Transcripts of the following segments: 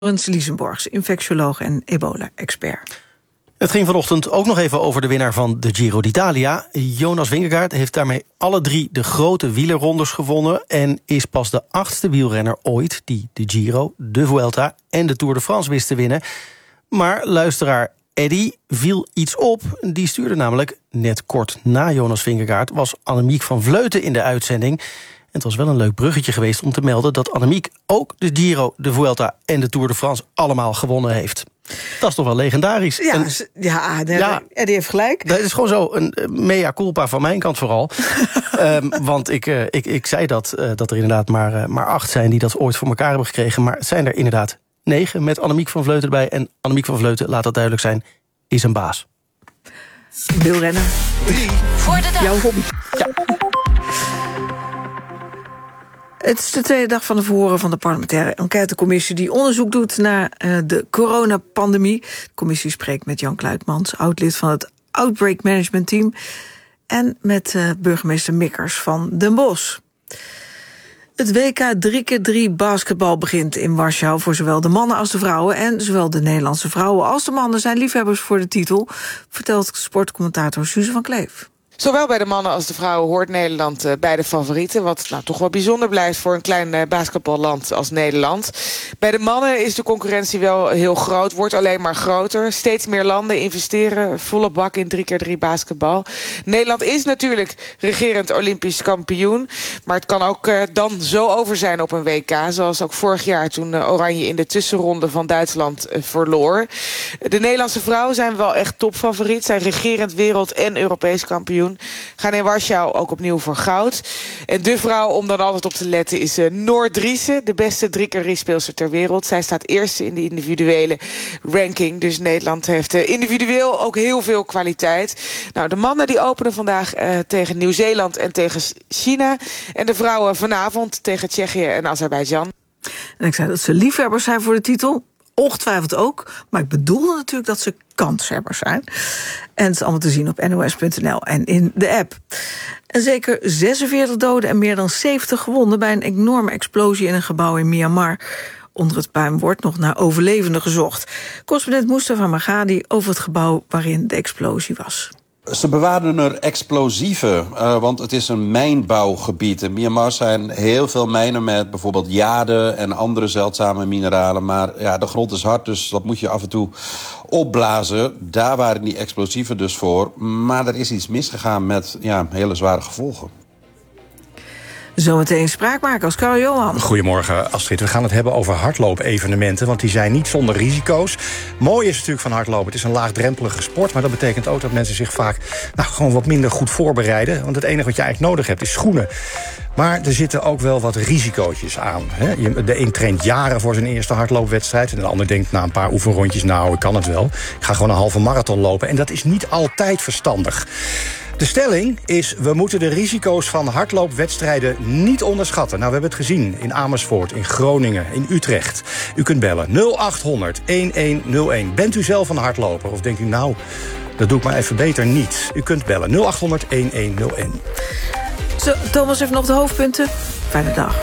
Laurens Liesenborgs, infectioloog en ebola-expert. Het ging vanochtend ook nog even over de winnaar van de Giro d'Italia. Jonas Vingegaard heeft daarmee alle 3 de grote wielerrondes gewonnen en is pas de 8e wielrenner ooit die de Giro, de Vuelta en de Tour de France wist te winnen. Maar luisteraar Eddy viel iets op. Die stuurde namelijk net kort na Jonas Vingegaard was Annemiek van Vleuten in de uitzending. En het was wel een leuk bruggetje geweest om te melden dat Annemiek ook de Giro, de Vuelta en de Tour de France allemaal gewonnen heeft. Dat is toch wel legendarisch. Eddy heeft gelijk. Dat is gewoon zo een mea culpa van mijn kant vooral. Want ik zei dat er inderdaad maar 8 zijn die dat ooit voor elkaar hebben gekregen. Maar het zijn er inderdaad 9 met Annemiek van Vleuten erbij. En Annemiek van Vleuten, laat dat duidelijk zijn, is een baas. Wielrennen. 3 voor de dag. Jouw hobby. Ja. Het is de tweede dag van de verhoren van de parlementaire enquêtecommissie die onderzoek doet naar de coronapandemie. De commissie spreekt met Jan Kluitmans, oud-lid van het Outbreak Management Team, en met burgemeester Mikkers van Den Bosch. Het WK 3x3 basketbal begint in Warschau voor zowel de mannen als de vrouwen. En zowel de Nederlandse vrouwen als de mannen zijn liefhebbers voor de titel, vertelt sportcommentator Suze van Kleef. Zowel bij de mannen als de vrouwen hoort Nederland bij de favorieten. Wat toch wel bijzonder blijft voor een klein basketballand als Nederland. Bij de mannen is de concurrentie wel heel groot. Wordt alleen maar groter. Steeds meer landen investeren volle bak in 3x3 basketbal. Nederland is natuurlijk regerend Olympisch kampioen. Maar het kan ook dan zo over zijn op een WK. Zoals ook vorig jaar toen Oranje in de tussenronde van Duitsland verloor. De Nederlandse vrouwen zijn wel echt topfavoriet. Zijn regerend wereld- en Europees kampioen. Gaan in Warschau ook opnieuw voor goud. En de vrouw om dan altijd op te letten is Noor Driessen, de beste 3x3-speelster ter wereld. Zij staat eerste in de individuele ranking. Dus Nederland heeft individueel ook heel veel kwaliteit. Nou, de mannen die openen vandaag tegen Nieuw-Zeeland en tegen China. En de vrouwen vanavond tegen Tsjechië en Azerbeidzjan. En ik zei dat ze liefhebbers zijn voor de titel. Ongetwijfeld ook, maar ik bedoelde natuurlijk dat ze kanshebbers zijn. En het is allemaal te zien op nos.nl en in de app. En zeker 46 doden en meer dan 70 gewonden bij een enorme explosie in een gebouw in Myanmar. Onder het puin wordt nog naar overlevenden gezocht. Correspondent Mustafa Magadi over het gebouw waarin de explosie was. Ze bewaarden er explosieven, want het is een mijnbouwgebied. In Myanmar zijn heel veel mijnen met bijvoorbeeld jade en andere zeldzame mineralen. Maar ja, de grond is hard, dus dat moet je af en toe opblazen. Daar waren die explosieven dus voor. Maar er is iets misgegaan met hele zware gevolgen. Zometeen spraakmakers, Karel Johan. Goedemorgen, Astrid. We gaan het hebben over hardloop-evenementen, want die zijn niet zonder risico's. Mooi is natuurlijk van hardlopen, het is een laagdrempelige sport, maar dat betekent ook dat mensen zich vaak gewoon wat minder goed voorbereiden. Want het enige wat je eigenlijk nodig hebt is schoenen. Maar er zitten ook wel wat risicootjes aan. De een traint jaren voor zijn eerste hardloopwedstrijd en de ander denkt na een paar oefenrondjes, ik kan het wel. Ik ga gewoon een halve marathon lopen en dat is niet altijd verstandig. De stelling is, we moeten de risico's van hardloopwedstrijden niet onderschatten. Nou, we hebben het gezien in Amersfoort, in Groningen, in Utrecht. U kunt bellen 0800 1101. Bent u zelf een hardloper of denkt u, dat doe ik maar even beter niet? U kunt bellen 0800 1101. Zo, Thomas heeft nog de hoofdpunten. Fijne dag.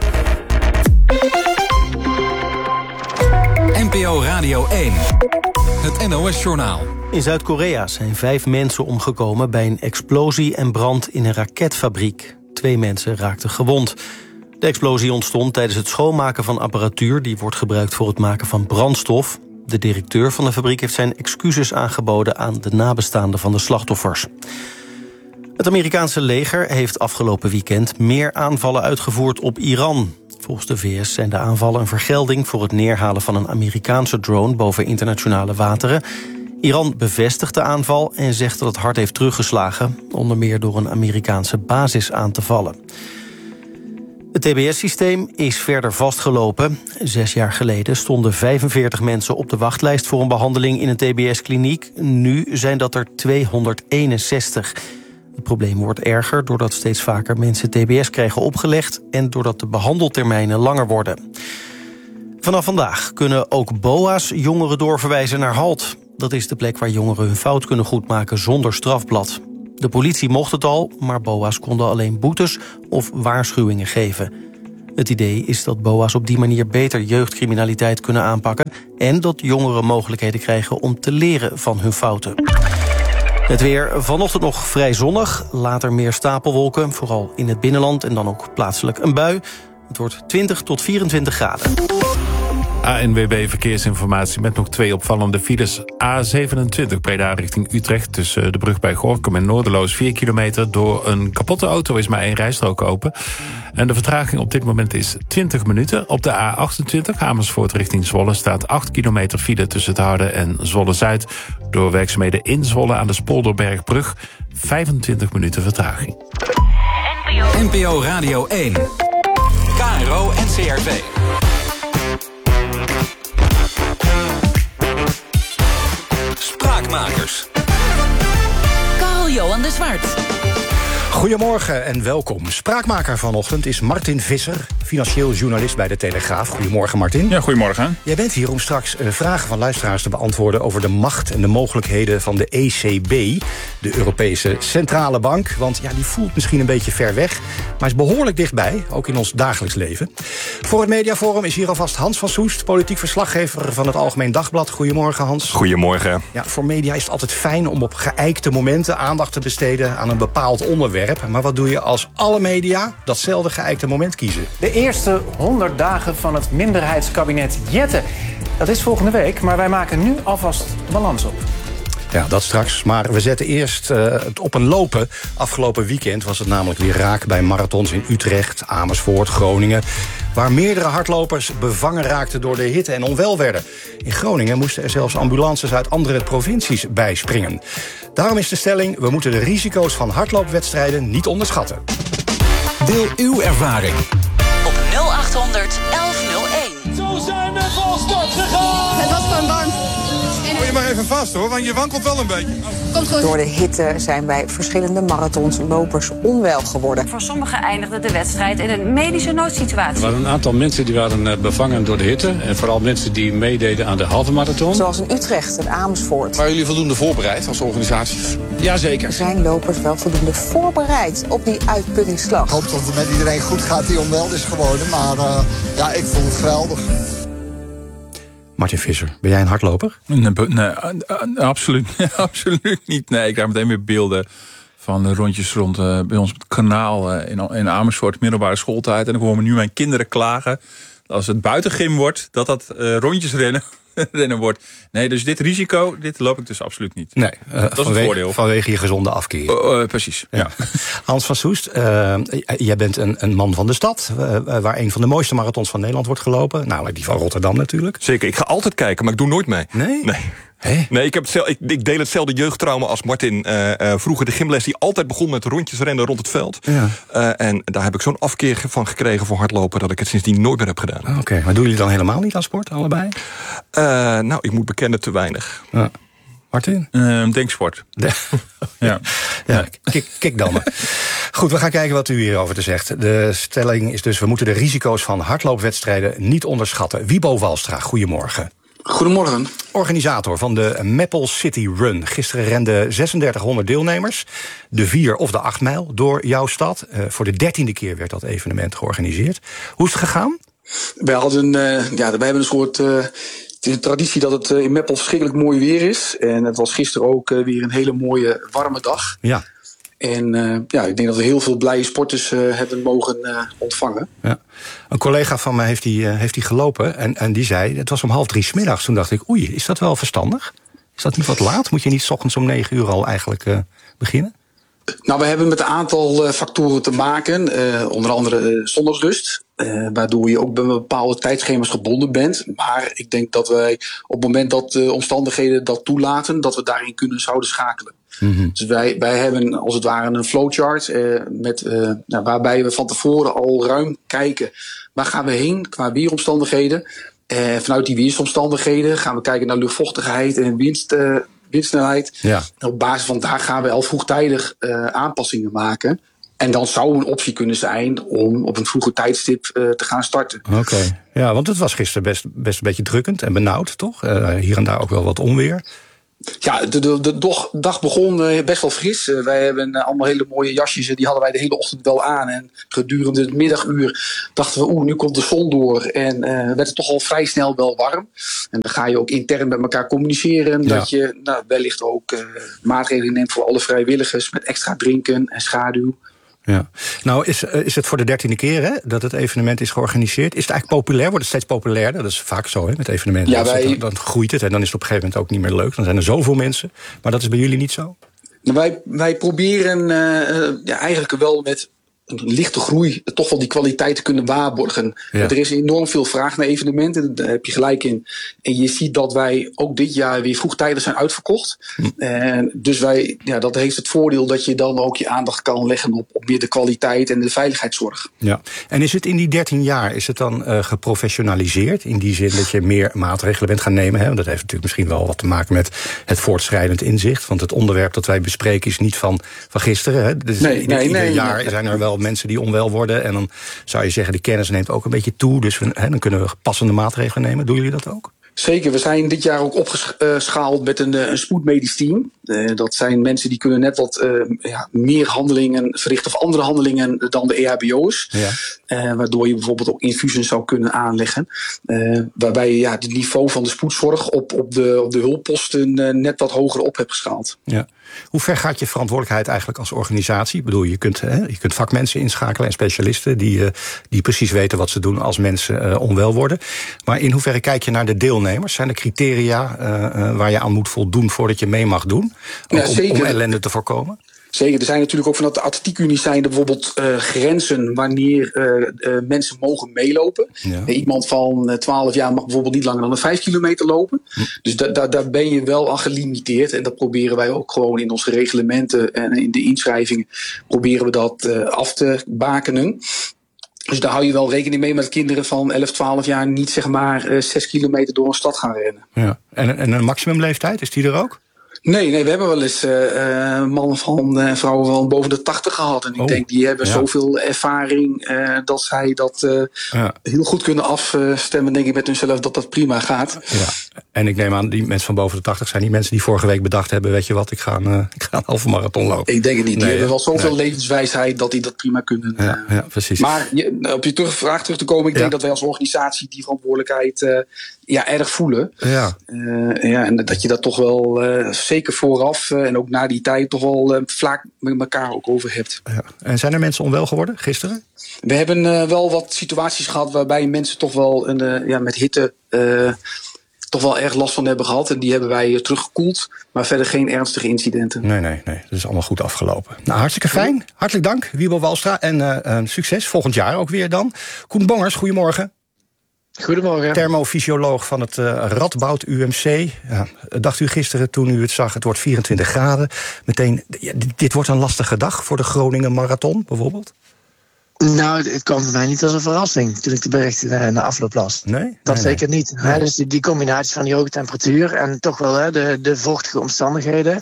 NPO Radio 1. Het NOS-journaal. In Zuid-Korea zijn 5 mensen omgekomen bij een explosie en brand in een raketfabriek. 2 mensen raakten gewond. De explosie ontstond tijdens het schoonmaken van apparatuur die wordt gebruikt voor het maken van brandstof. De directeur van de fabriek heeft zijn excuses aangeboden aan de nabestaanden van de slachtoffers. Het Amerikaanse leger heeft afgelopen weekend meer aanvallen uitgevoerd op Iran. Volgens de VS zijn de aanvallen een vergelding voor het neerhalen van een Amerikaanse drone boven internationale wateren. Iran bevestigt de aanval en zegt dat het hard heeft teruggeslagen, onder meer door een Amerikaanse basis aan te vallen. Het TBS-systeem is verder vastgelopen. 6 jaar geleden stonden 45 mensen op de wachtlijst voor een behandeling in een TBS-kliniek. Nu zijn dat er 261. Het probleem wordt erger doordat steeds vaker mensen TBS krijgen opgelegd en doordat de behandeltermijnen langer worden. Vanaf vandaag kunnen ook BOA's jongeren doorverwijzen naar HALT. Dat is de plek waar jongeren hun fout kunnen goedmaken zonder strafblad. De politie mocht het al, maar BOA's konden alleen boetes of waarschuwingen geven. Het idee is dat BOA's op die manier beter jeugdcriminaliteit kunnen aanpakken en dat jongeren mogelijkheden krijgen om te leren van hun fouten. Het weer vanochtend nog vrij zonnig, later meer stapelwolken, vooral in het binnenland en dan ook plaatselijk een bui. Het wordt 20 tot 24 graden. ANWB Verkeersinformatie met nog 2 opvallende files. A27 Breda richting Utrecht tussen de brug bij Gorinchem en Noorderloos 4 kilometer. Door een kapotte auto is maar 1 rijstrook open. En de vertraging op dit moment is 20 minuten. Op de A28 Amersfoort richting Zwolle staat 8 kilometer file tussen het Harde en Zwolle-Zuid. Door werkzaamheden in Zwolle aan de Spolderbergbrug 25 minuten vertraging. NPO Radio 1. KRO NCRV. Spraakmakers. Carl-Johan de Zwart. Goedemorgen en welkom. Spraakmaker vanochtend is Martin Visser, financieel journalist bij De Telegraaf. Goedemorgen, Martin. Ja, goedemorgen. Jij bent hier om straks vragen van luisteraars te beantwoorden over de macht en de mogelijkheden van de ECB, de Europese Centrale Bank. Want ja, die voelt misschien een beetje ver weg, maar is behoorlijk dichtbij, ook in ons dagelijks leven. Voor het Mediaforum is hier alvast Hans van Soest, politiek verslaggever van het Algemeen Dagblad. Goedemorgen, Hans. Goedemorgen. Ja, voor media is het altijd fijn om op geëikte momenten aandacht te besteden aan een bepaald onderwerp. Maar wat doe je als alle media datzelfde geëikte moment kiezen? De eerste 100 dagen van het minderheidskabinet Jette. Dat is volgende week, maar wij maken nu alvast de balans op. Ja, dat straks. Maar we zetten eerst het op een lopen. Afgelopen weekend was het namelijk weer raak bij marathons in Utrecht, Amersfoort, Groningen, waar meerdere hardlopers bevangen raakten door de hitte en onwel werden. In Groningen moesten er zelfs ambulances uit andere provincies bijspringen. Daarom is de stelling: we moeten de risico's van hardloopwedstrijden niet onderschatten. Deel uw ervaring Op 0800 1101. Zo zijn we van start gegaan! Het was gewoon warm. Hou je maar even vast hoor, want je wankelt wel een beetje. Komt goed. Door de hitte zijn bij verschillende marathons lopers onwel geworden. Voor sommigen eindigde de wedstrijd in een medische noodsituatie. Er waren een aantal mensen die waren bevangen door de hitte. En vooral mensen die meededen aan de halve marathon. Zoals in Utrecht en Amersfoort. Waren jullie voldoende voorbereid als organisatie? Jazeker. Zijn lopers wel voldoende voorbereid op die uitputtingsslag? Ik hoop dat het met iedereen goed gaat die onwel is geworden. Maar ja, ik vond het geweldig. Martin Visser, ben jij een hardloper? Nee, absoluut niet. Nee, ik krijg meteen weer beelden van de rondjes rond bij ons op het kanaal in Amersfoort, middelbare schooltijd. En ik hoor me nu mijn kinderen klagen dat als het buitengym wordt, dat rondjes rennen wordt. Nee, dus dit risico, dit loop ik dus absoluut niet. Nee, dat is een voordeel. Vanwege je gezonde afkeer. Precies, ja. Hans van Soest, jij bent een man van de stad, waar een van de mooiste marathons van Nederland wordt gelopen. Namelijk die van Rotterdam natuurlijk. Zeker, ik ga altijd kijken, maar ik doe nooit mee. Nee? Nee, ik deel hetzelfde jeugdtrauma als Martin. Vroeger de gymles die altijd begon met rondjes rennen rond het veld. Ja. En daar heb ik zo'n afkeer van gekregen voor hardlopen dat ik het sindsdien nooit meer heb gedaan. Oké, maar doen jullie dan helemaal niet aan sport, allebei? Nou, ik moet bekennen te weinig. Ja. Martin? Denksport. Ja, kijk dan maar. Goed, we gaan kijken wat u hierover te zegt. De stelling is dus: we moeten de risico's van hardloopwedstrijden niet onderschatten. Wiebo Walstra, goedemorgen. Goedemorgen. Organisator van de Meppel City Run. Gisteren renden 3600 deelnemers, de 4 of de 8 mijl, door jouw stad. Voor de 13e keer werd dat evenement georganiseerd. Hoe is het gegaan? Wij hebben een soort het is een traditie dat het in Meppel verschrikkelijk mooi weer is. En het was gisteren ook weer een hele mooie warme dag. Ja. En ik denk dat we heel veel blije sporters hebben mogen ontvangen. Ja. Een collega van mij heeft die gelopen en die zei, het was om 2:30 's middags. Toen dacht ik, oei, is dat wel verstandig? Is dat niet wat laat? Moet je niet 's ochtends om 9 uur al eigenlijk beginnen? Nou, we hebben met een aantal factoren te maken. Onder andere zondagsrust. Waardoor je ook bij bepaalde tijdschema's gebonden bent. Maar ik denk dat wij op het moment dat de omstandigheden dat toelaten, dat we daarin zouden schakelen. Mm-hmm. Dus wij hebben als het ware een flowchart waarbij we van tevoren al ruim kijken waar gaan we heen qua weeromstandigheden. Vanuit die weersomstandigheden gaan we kijken naar luchtvochtigheid en windsnelheid. Ja. En op basis van daar gaan we al vroegtijdig aanpassingen maken. En dan zou een optie kunnen zijn om op een vroeger tijdstip te gaan starten. Oké. Ja, want het was gisteren best een beetje drukkend en benauwd, toch? Hier en daar ook wel wat onweer. Ja, de dag begon best wel fris. Wij hebben allemaal hele mooie jasjes. Die hadden wij de hele ochtend wel aan. En gedurende het middaguur dachten we, nu komt de zon door. En werd het toch al vrij snel wel warm. En dan ga je ook intern met elkaar communiceren. Ja. Dat je wellicht ook maatregelen neemt voor alle vrijwilligers. Met extra drinken en schaduw. Ja. Nou is het voor de 13e keer dat het evenement is georganiseerd. Is het eigenlijk populair? Wordt het steeds populairder? Dat is vaak zo met evenementen. Ja, dan groeit het en dan is het op een gegeven moment ook niet meer leuk. Dan zijn er zoveel mensen. Maar dat is bij jullie niet zo? Wij proberen eigenlijk wel met een lichte groei toch wel die kwaliteit te kunnen waarborgen. Ja. Er is enorm veel vraag naar evenementen, daar heb je gelijk in. En je ziet dat wij ook dit jaar weer vroegtijdig zijn uitverkocht. Dus dat heeft het voordeel dat je dan ook je aandacht kan leggen op meer de kwaliteit en de veiligheidszorg. Ja. En is het in die 13 jaar, is het dan geprofessionaliseerd? In die zin dat je meer maatregelen bent gaan nemen? Hè? Want dat heeft natuurlijk misschien wel wat te maken met het voortschrijdend inzicht. Want het onderwerp dat wij bespreken is niet van gisteren. Hè? Dus ieder jaar zijn er wel mensen die onwel worden. En dan zou je zeggen, de kennis neemt ook een beetje toe. Dus dan kunnen we passende maatregelen nemen. Doen jullie dat ook? Zeker, we zijn dit jaar ook opgeschaald met een spoedmedisch team. Dat zijn mensen die kunnen net wat meer handelingen verrichten of andere handelingen dan de EHBO's. Ja. Waardoor je bijvoorbeeld ook infusen zou kunnen aanleggen. Waarbij je het niveau van de spoedzorg op de hulpposten net wat hoger op hebt geschaald. Ja. Hoe ver gaat je verantwoordelijkheid eigenlijk als organisatie? Ik bedoel, je kunt vakmensen inschakelen en specialisten die precies weten wat ze doen als mensen onwel worden. Maar in hoeverre kijk je naar de deelnemers? Zijn er criteria waar je aan moet voldoen voordat je mee mag doen? Om ellende te voorkomen? Zeker, er zijn natuurlijk ook vanuit de atletiekunie zijn er bijvoorbeeld grenzen wanneer mensen mogen meelopen. Ja. Iemand van 12 jaar mag bijvoorbeeld niet langer dan een 5 kilometer lopen. Dus daar ben je wel aan gelimiteerd. En dat proberen wij ook gewoon in onze reglementen en in de inschrijvingen proberen we dat af te bakenen. Dus daar hou je wel rekening mee met kinderen van 11, 12 jaar niet 6 kilometer door een stad gaan rennen. Ja. En een maximumleeftijd, is die er ook? Nee, we hebben wel eens mannen van vrouwen van boven de 80 gehad. En ik denk, die hebben zoveel ervaring dat zij dat heel goed kunnen afstemmen, denk ik, met hunzelf dat dat prima gaat. Ja. En ik neem aan, die mensen van boven de 80 zijn die mensen die vorige week bedacht hebben, weet je wat, ik ga een halve marathon lopen. Ik denk het niet. Die hebben wel zoveel levenswijsheid dat die dat prima kunnen. Ja, precies. Maar op je vraag terug te komen, ik denk dat wij als organisatie die verantwoordelijkheid erg voelen. Ja. En dat je dat toch wel zeker vooraf en ook na die tijd toch wel vaak met elkaar ook over hebt. Ja. En zijn er mensen onwel geworden gisteren? We hebben wel wat situaties gehad waarbij mensen toch wel met hitte toch wel erg last van hebben gehad. En die hebben wij teruggekoeld. Maar verder geen ernstige incidenten. Nee. Dat is allemaal goed afgelopen. Nou, hartstikke fijn. Hartelijk dank, Wiebo Walstra. En succes volgend jaar ook weer dan. Koen Bongers, goedemorgen. Goedemorgen. Thermofysioloog van het Radboud UMC. Ja, dacht u gisteren toen u het zag, het wordt 24 graden. Meteen, dit wordt een lastige dag voor de Groningen Marathon bijvoorbeeld? Nou, het kwam voor mij niet als een verrassing toen ik de berichten na afloop las. Nee? Dat zeker niet. Nee. Dus die combinatie van die hoge temperatuur en toch wel de vochtige omstandigheden.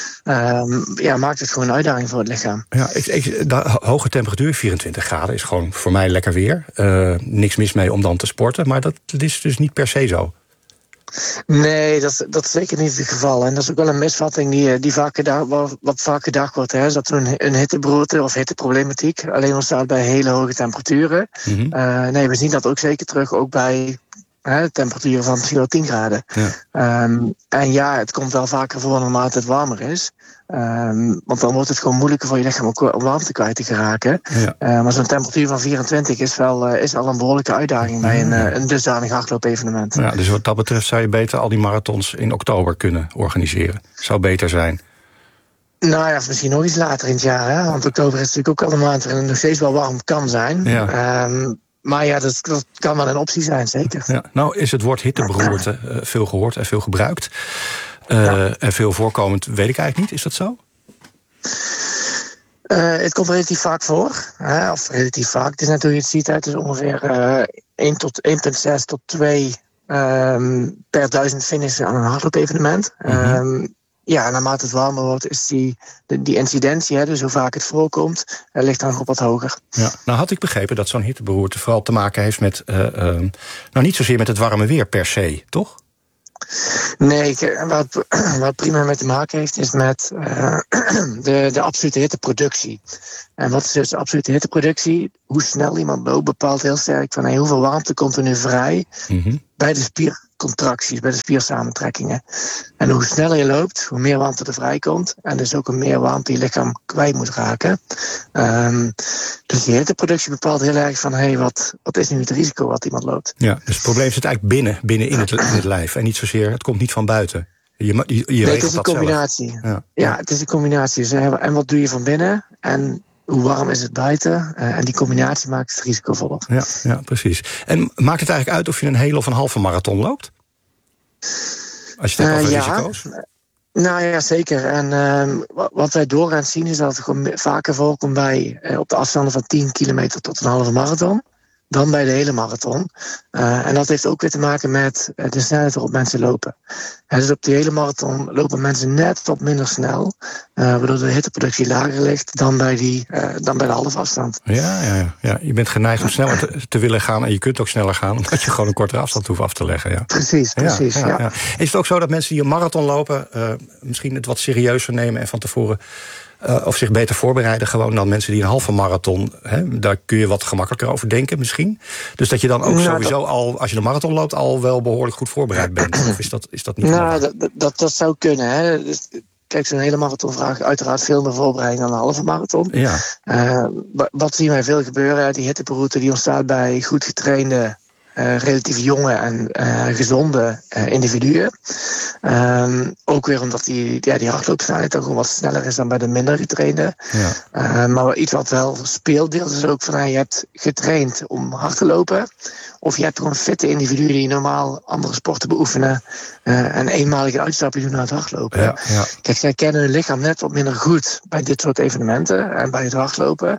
Maakt het gewoon een uitdaging voor het lichaam. Ja, de hoge temperatuur, 24 graden, is gewoon voor mij lekker weer. Niks mis mee om dan te sporten, maar dat is dus niet per se zo. Nee, dat is zeker niet het geval. En dat is ook wel een misvatting die wat vaak gedacht wordt. Hè, is dat een hittebroerte of hitteproblematiek alleen ontstaat bij hele hoge temperaturen. Mm-hmm. Nee, we zien dat ook zeker terug, ook bij temperaturen van misschien wel 10 graden. Ja. Het komt wel vaker voor naarmate het warmer is. Want dan wordt het gewoon moeilijker voor je lichaam om warmte kwijt te geraken. Ja. Maar zo'n temperatuur van 24 is wel een behoorlijke uitdaging bij een dusdanig hardloopevenement. Ja, dus wat dat betreft zou je beter al die marathons in oktober kunnen organiseren. Zou beter zijn. Nou ja, misschien nog iets later in het jaar. Hè? Want oktober is natuurlijk ook al een maand waarin het nog steeds wel warm kan zijn. Ja. Maar ja, dat kan wel een optie zijn, zeker. Ja. Nou is het woord hitteberoerte veel gehoord en veel gebruikt. En veel voorkomend, weet ik eigenlijk niet. Is dat zo? Het komt relatief vaak voor. Of relatief vaak. Het is net hoe je het ziet. Het is ongeveer 1,6 tot 2 per 1000 finishen aan een hardloop-evenement. Mm-hmm. En naarmate het warmer wordt, is die incidentie, dus hoe vaak het voorkomt, ligt dan nog wat hoger. Ja. Nou had ik begrepen dat zo'n hitteberoerte vooral te maken heeft met, niet zozeer met het warme weer per se, toch? Nee, wat prima mee te maken heeft, is met de absolute hitteproductie. En wat is dus de absolute hitteproductie? Hoe snel iemand loopt bepaalt heel sterk van hoeveel warmte komt er nu vrij bij de spiercontracties, bij de spiersamentrekkingen. En hoe sneller je loopt, hoe meer warmte er vrijkomt. En dus ook hoe meer warmte je lichaam kwijt moet raken. Dus die hitteproductie bepaalt heel erg van wat is nu het risico wat iemand loopt. Ja, dus het probleem zit eigenlijk binnen in het lijf. En niet zozeer, het komt niet van buiten. Je het is een combinatie. Ja, het is een combinatie. Dus, en wat doe je van binnen? En hoe warm is het buiten? En die combinatie maakt het risicovoller. Ja, precies. En maakt het eigenlijk uit of je een hele of een halve marathon loopt? Als je het hebt over risico's? Nou ja, zeker. En wat wij doorgaans zien is dat het gewoon vaker voorkomt bij op de afstanden van 10 kilometer tot een halve marathon dan bij de hele marathon. En dat heeft ook weer te maken met de snelheid waarop mensen lopen. Dus op die hele marathon lopen mensen net wat minder snel, waardoor de hitteproductie lager ligt dan bij de halve afstand. Ja. Je bent geneigd om sneller te willen gaan en je kunt ook sneller gaan, omdat je gewoon een kortere afstand hoeft af te leggen. Ja. Precies. Ja. Is het ook zo dat mensen die een marathon lopen misschien het wat serieuzer nemen en van tevoren of zich beter voorbereiden gewoon dan mensen die een halve marathon, daar kun je wat gemakkelijker over denken misschien. Dus dat je dan ook sowieso al, als je een marathon loopt, al wel behoorlijk goed voorbereid bent. Of is dat niet? Nou, dat zou kunnen. Hè. Dus, kijk, zo'n hele marathon vraagt uiteraard veel meer voorbereiding dan een halve marathon. Ja. Wat zien wij veel gebeuren? Die hitteberoerte die ontstaat bij goed getrainde, relatief jonge en gezonde individuen. Ook weer omdat die hardloopsnelheid dan gewoon wat sneller is dan bij de minder getrainde. Ja. Maar iets wat wel speelt, deels is ook van je hebt getraind om hard te lopen. Of je hebt gewoon fitte individuen die normaal andere sporten beoefenen en eenmalige uitstapje doen naar het hardlopen. Ja. Kijk, zij kennen hun lichaam net wat minder goed bij dit soort evenementen en bij het hardlopen.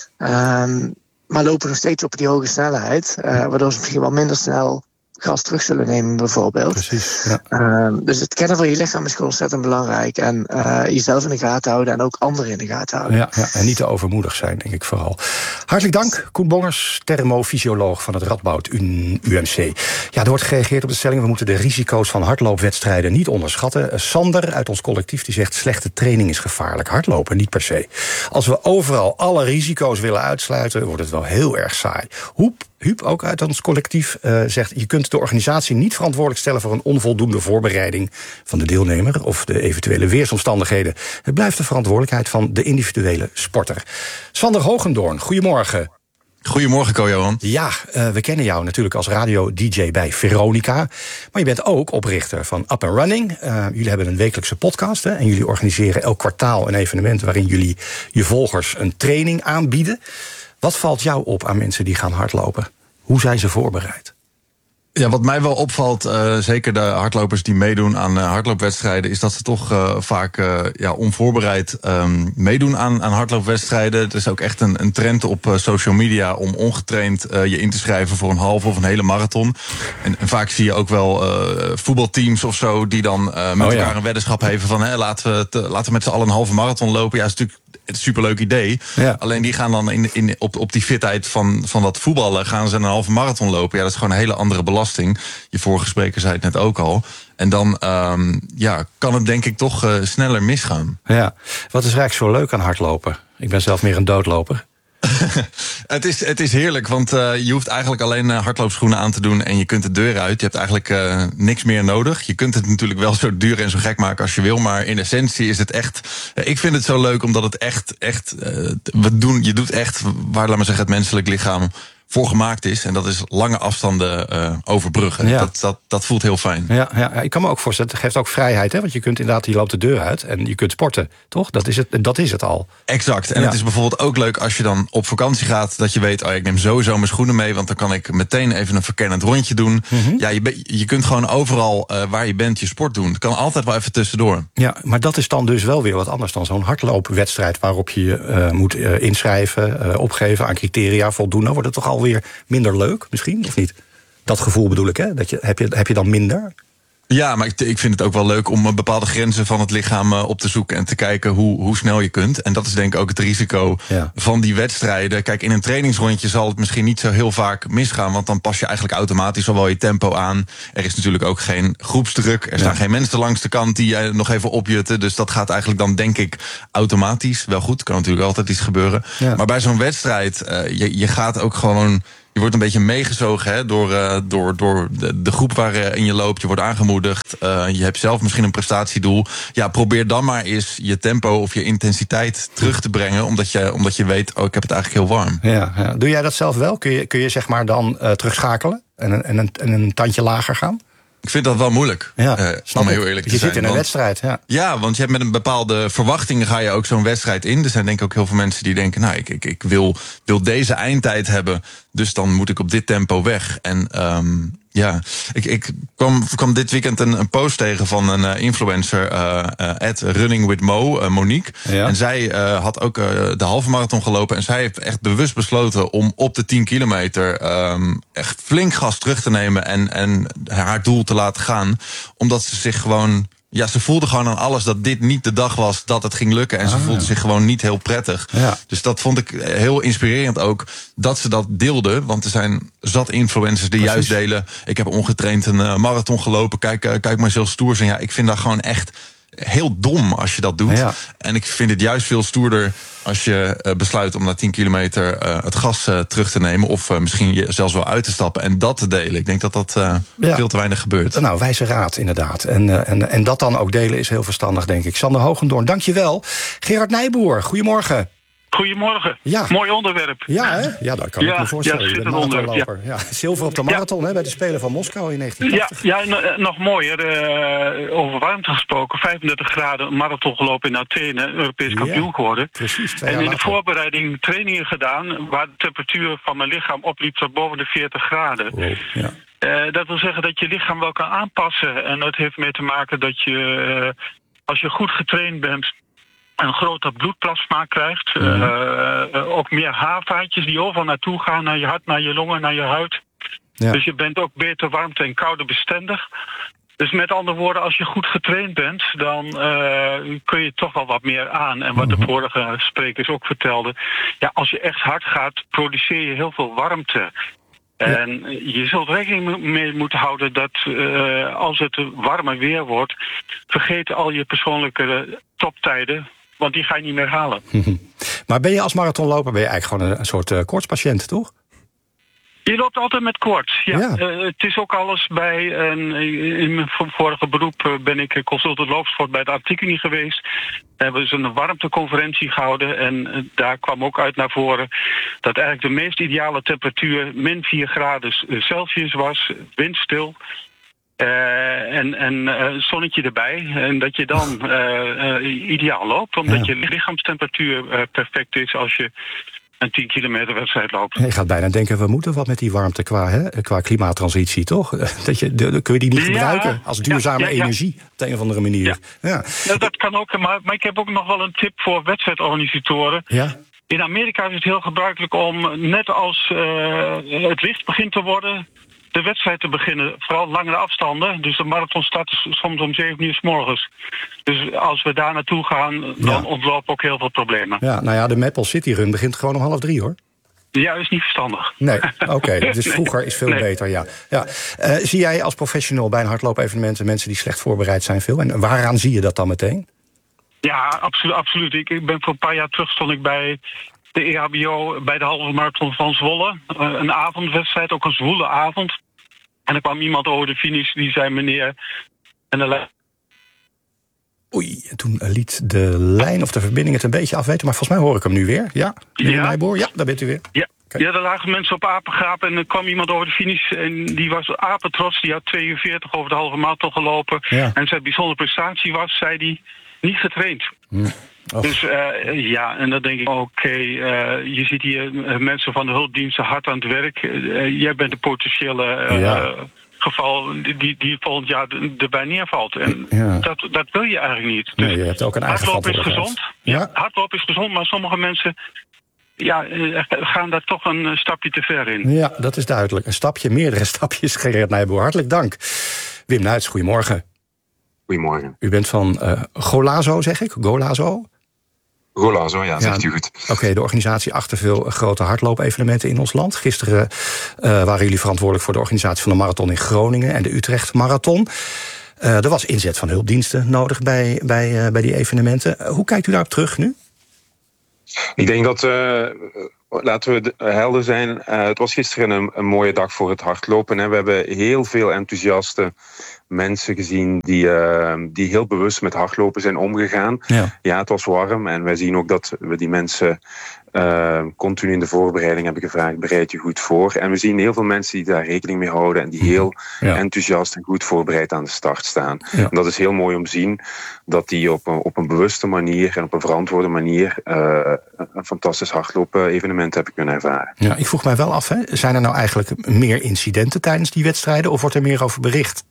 Maar lopen nog steeds op die hoge snelheid, waardoor ze misschien wel minder snel gas terug zullen nemen bijvoorbeeld. Precies, dus het kennen van je lichaam is gewoon ontzettend belangrijk. En jezelf in de gaten houden en ook anderen in de gaten houden. Ja, en niet te overmoedig zijn, denk ik vooral. Hartelijk dank, Koen Bongers, thermofysioloog van het Radboud UMC. Ja, er wordt gereageerd op de stelling, we moeten de risico's van hardloopwedstrijden niet onderschatten. Sander uit ons collectief die zegt, slechte training is gevaarlijk. Hardlopen niet per se. Als we overal alle risico's willen uitsluiten, wordt het wel heel erg saai. Huub, ook uit ons collectief, zegt, je kunt de organisatie niet verantwoordelijk stellen voor een onvoldoende voorbereiding van de deelnemer of de eventuele weersomstandigheden. Het blijft de verantwoordelijkheid van de individuele sporter. Sander Hogendoorn, goedemorgen. Goedemorgen, Ko-Johan. Ja, we kennen jou natuurlijk als radio-dj bij Veronica. Maar je bent ook oprichter van Up and Running. Jullie hebben een wekelijkse podcast. En jullie organiseren elk kwartaal een evenement waarin jullie je volgers een training aanbieden. Wat valt jou op aan mensen die gaan hardlopen? Hoe zijn ze voorbereid? Ja, wat mij wel opvalt, zeker de hardlopers die meedoen aan hardloopwedstrijden, is dat ze toch vaak onvoorbereid meedoen aan hardloopwedstrijden. Het is ook echt een trend op social media om ongetraind je in te schrijven voor een halve of een hele marathon. En vaak zie je ook wel voetbalteams of zo die dan met elkaar een weddenschap hebben van laten we met z'n allen een halve marathon lopen. Ja, dat is natuurlijk een superleuk idee. Ja. Alleen die gaan dan op die fitheid van dat voetballen gaan ze een halve marathon lopen. Ja, dat is gewoon een hele andere belasting. Je vorige spreker zei het net ook al. En dan kan het denk ik toch sneller misgaan. Ja, wat is eigenlijk zo leuk aan hardlopen? Ik ben zelf meer een doodloper. Het is heerlijk, want je hoeft eigenlijk alleen hardloopschoenen aan te doen en je kunt de deur uit. Je hebt eigenlijk niks meer nodig. Je kunt het natuurlijk wel zo duur en zo gek maken als je wil, maar in essentie is het echt. Ik vind het zo leuk omdat het echt je doet echt waar, laat maar zeggen, het menselijk lichaam voor gemaakt is. En dat is lange afstanden overbruggen. Ja. Dat voelt heel fijn. Ja, ik kan me ook voorstellen, het geeft ook vrijheid. Hè? Want je kunt inderdaad, je loopt de deur uit en je kunt sporten, toch? Dat is het al. Exact. En het is bijvoorbeeld ook leuk als je dan op vakantie gaat, dat je weet, ik neem sowieso mijn schoenen mee, want dan kan ik meteen even een verkennend rondje doen. Mm-hmm. Ja, je kunt gewoon overal waar je bent je sport doen. Het kan altijd wel even tussendoor. Ja, maar dat is dan dus wel weer wat anders dan zo'n hardloopwedstrijd waarop je moet inschrijven, opgeven aan criteria, voldoen. Dan wordt het toch alweer minder leuk, misschien, of niet? Dat gevoel bedoel ik, hè? Heb je dan minder? Ja, maar ik vind het ook wel leuk om bepaalde grenzen van het lichaam op te zoeken en te kijken hoe snel je kunt. En dat is denk ik ook het risico van die wedstrijden. Kijk, in een trainingsrondje zal het misschien niet zo heel vaak misgaan, want dan pas je eigenlijk automatisch al wel je tempo aan. Er is natuurlijk ook geen groepsdruk. Er staan geen mensen langs de kant die je nog even opjutten. Dus dat gaat eigenlijk dan denk ik automatisch. Wel goed, kan natuurlijk altijd iets gebeuren. Ja. Maar bij zo'n wedstrijd, je gaat ook gewoon... Je wordt een beetje meegezogen door de groep waarin je loopt. Je wordt aangemoedigd. Je hebt zelf misschien een prestatiedoel. Ja, probeer dan maar eens je tempo of je intensiteit terug te brengen. Omdat je weet, ik heb het eigenlijk heel warm. Ja. Doe jij dat zelf wel? Kun je zeg maar dan terugschakelen en een tandje lager gaan? Ik vind dat wel moeilijk, om heel eerlijk te zijn. Je zit in een wedstrijd, Ja, want je hebt met een bepaalde verwachting ga je ook zo'n wedstrijd in. Er zijn denk ik ook heel veel mensen die denken... ik wil deze eindtijd hebben, dus dan moet ik op dit tempo weg. En ik kwam dit weekend een post tegen van een influencer... @runningwithmo, Monique. Ja. En zij had ook de halve marathon gelopen... en zij heeft echt bewust besloten om op de 10 kilometer... echt flink gas terug te nemen en haar doel te laten gaan. Omdat ze zich gewoon... Ja, ze voelde gewoon aan alles dat dit niet de dag was dat het ging lukken. En ze voelde zich gewoon niet heel prettig. Ja. Dus dat vond ik heel inspirerend ook, dat ze dat deelde. Want er zijn zat influencers die juist delen... ik heb ongetraind een marathon gelopen, kijk maar zo stoer zijn. Ja, ik vind dat gewoon echt heel dom als je dat doet. Ja. En ik vind het juist veel stoerder als je besluit om na 10 kilometer het gas terug te nemen... of misschien zelfs wel uit te stappen en dat te delen. Ik denk dat veel te weinig gebeurt. Nou, wijze raad inderdaad. En dat dan ook delen is heel verstandig, denk ik. Sander Hoogendoorn, dank je wel. Gerard Nijboer, goedemorgen. Goedemorgen. Ja. Mooi onderwerp. Ja, hè? Ja, dat kan ik me voorstellen. Ja, een onderwerp. Ja. Zilver op de marathon, bij de Spelen van Moskou in 1980. Ja, nog mooier. Over warmte gesproken. 35 graden, een marathon gelopen in Athene. Europees kampioen geworden. Precies, 2 jaar en in de voorbereiding trainingen gedaan... waar de temperatuur van mijn lichaam opliep tot boven de 40 graden. Wow, ja. Dat wil zeggen dat je lichaam wel kan aanpassen. En dat heeft mee te maken dat je, als je goed getraind bent... een groter bloedplasma krijgt. Ook meer haarvaatjes die overal naartoe gaan. Naar je hart, naar je longen, naar je huid. Ja. Dus je bent ook beter warmte- en koude bestendig. Dus met andere woorden, als je goed getraind bent... dan kun je toch wel wat meer aan. En wat de vorige sprekers ook vertelden... ja, als je echt hard gaat, produceer je heel veel warmte... En je zult rekening mee moeten houden dat als het warmer weer wordt... vergeet al je persoonlijke toptijden, want die ga je niet meer halen. Maar ben je als marathonloper eigenlijk gewoon een soort koortspatiënt, toch? Je loopt altijd met koorts, ja. Het is ook alles bij... in mijn vorige beroep ben ik consultant loopsport bij de Antigone geweest. Daar hebben we een warmteconferentie gehouden. En daar kwam ook uit naar voren dat eigenlijk de meest ideale temperatuur... min 4 graden Celsius was, windstil... en zonnetje erbij. En dat je dan ideaal loopt, omdat je lichaamstemperatuur perfect is als je... een 10 kilometer wedstrijd loopt. Je gaat bijna denken, we moeten wat met die warmte qua klimaattransitie, toch? Kun je die niet gebruiken als duurzame energie op de een of andere manier? Ja. Nou, dat kan ook, maar ik heb ook nog wel een tip voor wedstrijdorganisatoren. Ja. In Amerika is het heel gebruikelijk om, net als het licht begint te worden... de wedstrijd te beginnen, vooral langere afstanden. Dus de marathon start soms om 7 uur 's morgens. Dus als we daar naartoe gaan, dan ontlopen ook heel veel problemen. Ja, nou ja, de Maple City Run begint gewoon om 2:30, hoor. Ja, is niet verstandig. Nee, oké. Dus vroeger is veel beter, ja. Zie jij als professional bij een hardloopevenement mensen die slecht voorbereid zijn veel? En waaraan zie je dat dan meteen? Ja, absoluut. Ik ben voor een paar jaar terug stond ik bij... de EHBO bij de halve marathon van Zwolle. Een avondwedstrijd, ook een zwoele avond. En er kwam iemand over de finish die zei, meneer... Oei, en toen liet de lijn of de verbinding het een beetje afweten... maar volgens mij hoor ik hem nu weer. Ja, meneer Nijboer, ja, daar bent u weer. Ja. Okay. Ja, er lagen mensen op apengrapen en er kwam iemand over de finish... en die was apetrots, die had 42 over de halve marathon gelopen... Ja. En zijn bijzondere prestatie was, zei die, niet getraind. Dus en dan denk ik, je ziet hier mensen van de hulpdiensten hard aan het werk. Jij bent de potentiële geval die volgend jaar erbij neervalt. En dat wil je eigenlijk niet. Dus nee, je hebt ook een eigen hardlopen is gezond. Ja, hardlopen is gezond, maar sommige mensen... gaan daar toch een stapje te ver in. Ja, dat is duidelijk. Een stapje, meerdere stapjes, Gerard Nijboer. Hartelijk dank. Wim Nuits, goedemorgen. Goedemorgen. U bent van Golazo, zeg ik? Golazo? Golazo, ja, zegt u goed. Oké, de organisatie achter veel grote hardloopevenementen in ons land. Gisteren waren jullie verantwoordelijk voor de organisatie van de marathon in Groningen en de Utrecht Marathon. Er was inzet van hulpdiensten nodig bij die evenementen. Hoe kijkt u daarop terug nu? Ik denk dat, laten we helder zijn, het was gisteren een mooie dag voor het hardlopen. Hè. We hebben heel veel enthousiaste mensen gezien die heel bewust met hardlopen zijn omgegaan. Ja, het was warm en wij zien ook dat we die mensen continu in de voorbereiding hebben gevraagd, bereid je goed voor. En we zien heel veel mensen die daar rekening mee houden en die heel enthousiast en goed voorbereid aan de start staan. Ja. En dat is heel mooi om te zien dat die op een bewuste manier en op een verantwoorde manier een fantastisch hardlopen evenement hebben kunnen ervaren. Ja, ik vroeg mij wel af, zijn er nou eigenlijk meer incidenten tijdens die wedstrijden of wordt er meer over bericht?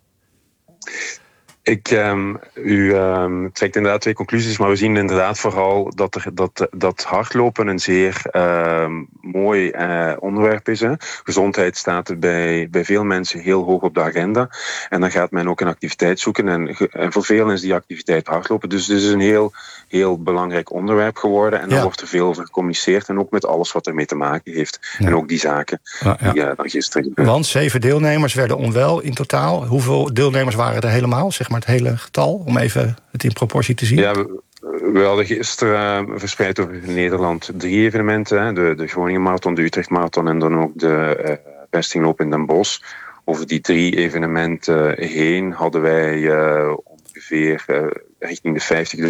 U trekt inderdaad twee conclusies, maar we zien inderdaad vooral dat hardlopen een zeer mooi onderwerp is. Hè. Gezondheid staat bij veel mensen heel hoog op de agenda. En dan gaat men ook een activiteit zoeken. En voor velen is die activiteit hardlopen. Dus het is een heel, heel belangrijk onderwerp geworden. En daar wordt er veel over gecommuniceerd. En ook met alles wat ermee te maken heeft. Ja. En ook die zaken die dan gisteren gebeurden. Want 7 deelnemers werden onwel in totaal. Hoeveel deelnemers waren er helemaal? Zeg maar het hele getal, om even het in proportie te zien. Ja, we hadden gisteren verspreid over Nederland 3 evenementen. Hè. De Groningen Marathon, de Utrecht Marathon en dan ook de Vestingloop in Den Bosch. Over die 3 evenementen heen hadden wij ongeveer richting de 50.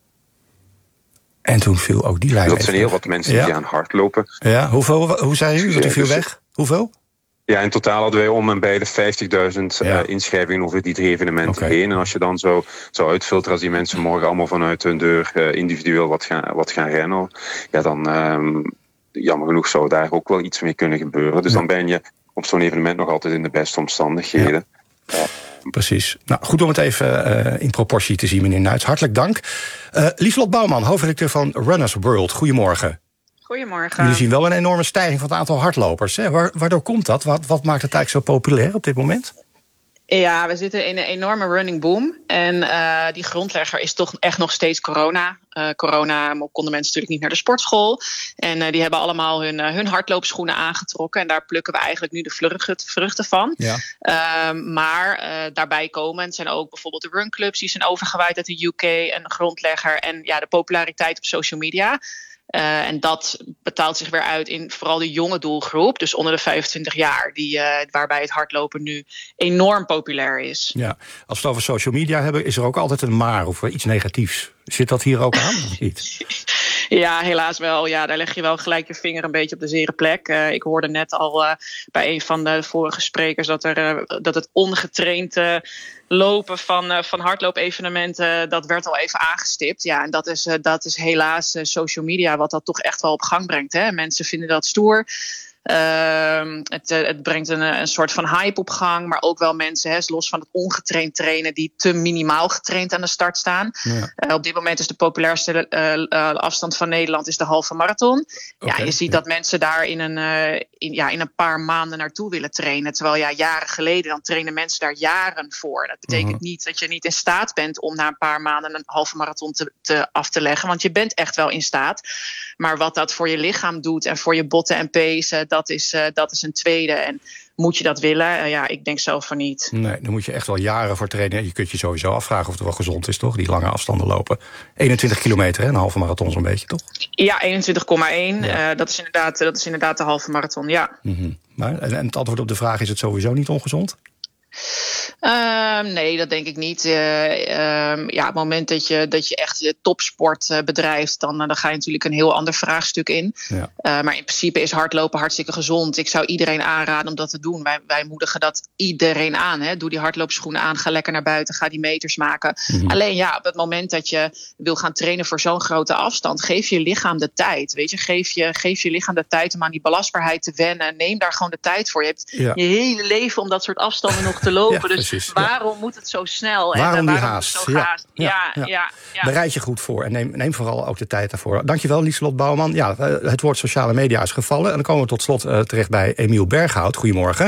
En toen viel ook die lijn. Dus dat zijn heel wat mensen die gaan hardlopen. Ja, hoe zei u? Want u viel weg? Hoeveel? Ja, in totaal hadden wij om en bij de 50.000 inschrijvingen over die 3 evenementen heen. En als je dan zo uitfilteren als die mensen morgen allemaal vanuit hun deur individueel wat gaan rennen, ja, dan jammer genoeg zou daar ook wel iets mee kunnen gebeuren. Dus dan ben je op zo'n evenement nog altijd in de beste omstandigheden. Ja. Precies. Nou, goed om het even in proportie te zien, meneer Nuits. Hartelijk dank. Lieselot Bouwman, hoofdredacteur van Runners World. Goedemorgen. Goedemorgen. Jullie zien wel een enorme stijging van het aantal hardlopers. Hè? Waardoor komt dat? Wat maakt het eigenlijk zo populair op dit moment? Ja, we zitten in een enorme running boom. En die grondlegger is toch echt nog steeds corona. Corona konden mensen natuurlijk niet naar de sportschool. En die hebben allemaal hun hardloopschoenen aangetrokken. En daar plukken we eigenlijk nu de vruchten van. Ja. Maar daarbij komen zijn ook bijvoorbeeld de runclubs. Die zijn overgewaaid uit de UK en de grondlegger. En ja, de populariteit op social media. En dat betaalt zich weer uit in vooral de jonge doelgroep. Dus onder de 25 jaar. Waarbij het hardlopen nu enorm populair is. Ja, als we het over social media hebben, is er ook altijd een maar of iets negatiefs. Zit dat hier ook aan of niet? Ja, helaas wel. Ja, daar leg je wel gelijk je vinger een beetje op de zere plek. Ik hoorde net al bij een van de vorige sprekers dat het ongetraind lopen van hardloopevenementen, dat werd al even aangestipt. Ja, en dat is helaas social media wat dat toch echt wel op gang brengt. Hè? Mensen vinden dat stoer. Het brengt een soort van hype op gang, maar ook wel mensen, los van het ongetraind trainen, die te minimaal getraind aan de start staan. Ja. Op dit moment is de populairste afstand van Nederland is de halve marathon. Okay. Ja, je ziet dat mensen daar in een paar maanden naartoe willen trainen. Terwijl jaren geleden dan trainen mensen daar jaren voor. Dat betekent niet dat je niet in staat bent om na een paar maanden een halve marathon af te leggen, want je bent echt wel in staat. Maar wat dat voor je lichaam doet en voor je botten en pezen, dat is een tweede. En moet je dat willen? Ik denk zelf van niet. Nee, dan moet je echt wel jaren voor trainen. Je kunt je sowieso afvragen of het wel gezond is, toch? Die lange afstanden lopen. 21 kilometer, een halve marathon zo'n beetje, toch? Ja, 21,1. Ja. Dat is inderdaad de halve marathon, ja. Mm-hmm. Maar, en het antwoord op de vraag, is het sowieso niet ongezond? Nee, dat denk ik niet. Op het moment dat je echt je topsport bedrijft, dan ga je natuurlijk een heel ander vraagstuk in. Ja. Maar in principe is hardlopen hartstikke gezond. Ik zou iedereen aanraden om dat te doen. Wij moedigen dat iedereen aan. Hè. Doe die hardloopschoenen aan, ga lekker naar buiten, ga die meters maken. Mm-hmm. Alleen op het moment dat je wil gaan trainen voor zo'n grote afstand, geef je lichaam de tijd. Weet je, geef je lichaam de tijd om aan die belastbaarheid te wennen. Neem daar gewoon de tijd voor. Je hebt je hele leven om dat soort afstanden nog te lopen. Dus waarom moet het zo snel? Waarom die haast? Ja. Bereid je goed voor en neem vooral ook de tijd daarvoor. Dankjewel, Lieselot Bouwman. Ja, het woord sociale media is gevallen. En dan komen we tot slot terecht bij Emiel Berghout. Goedemorgen.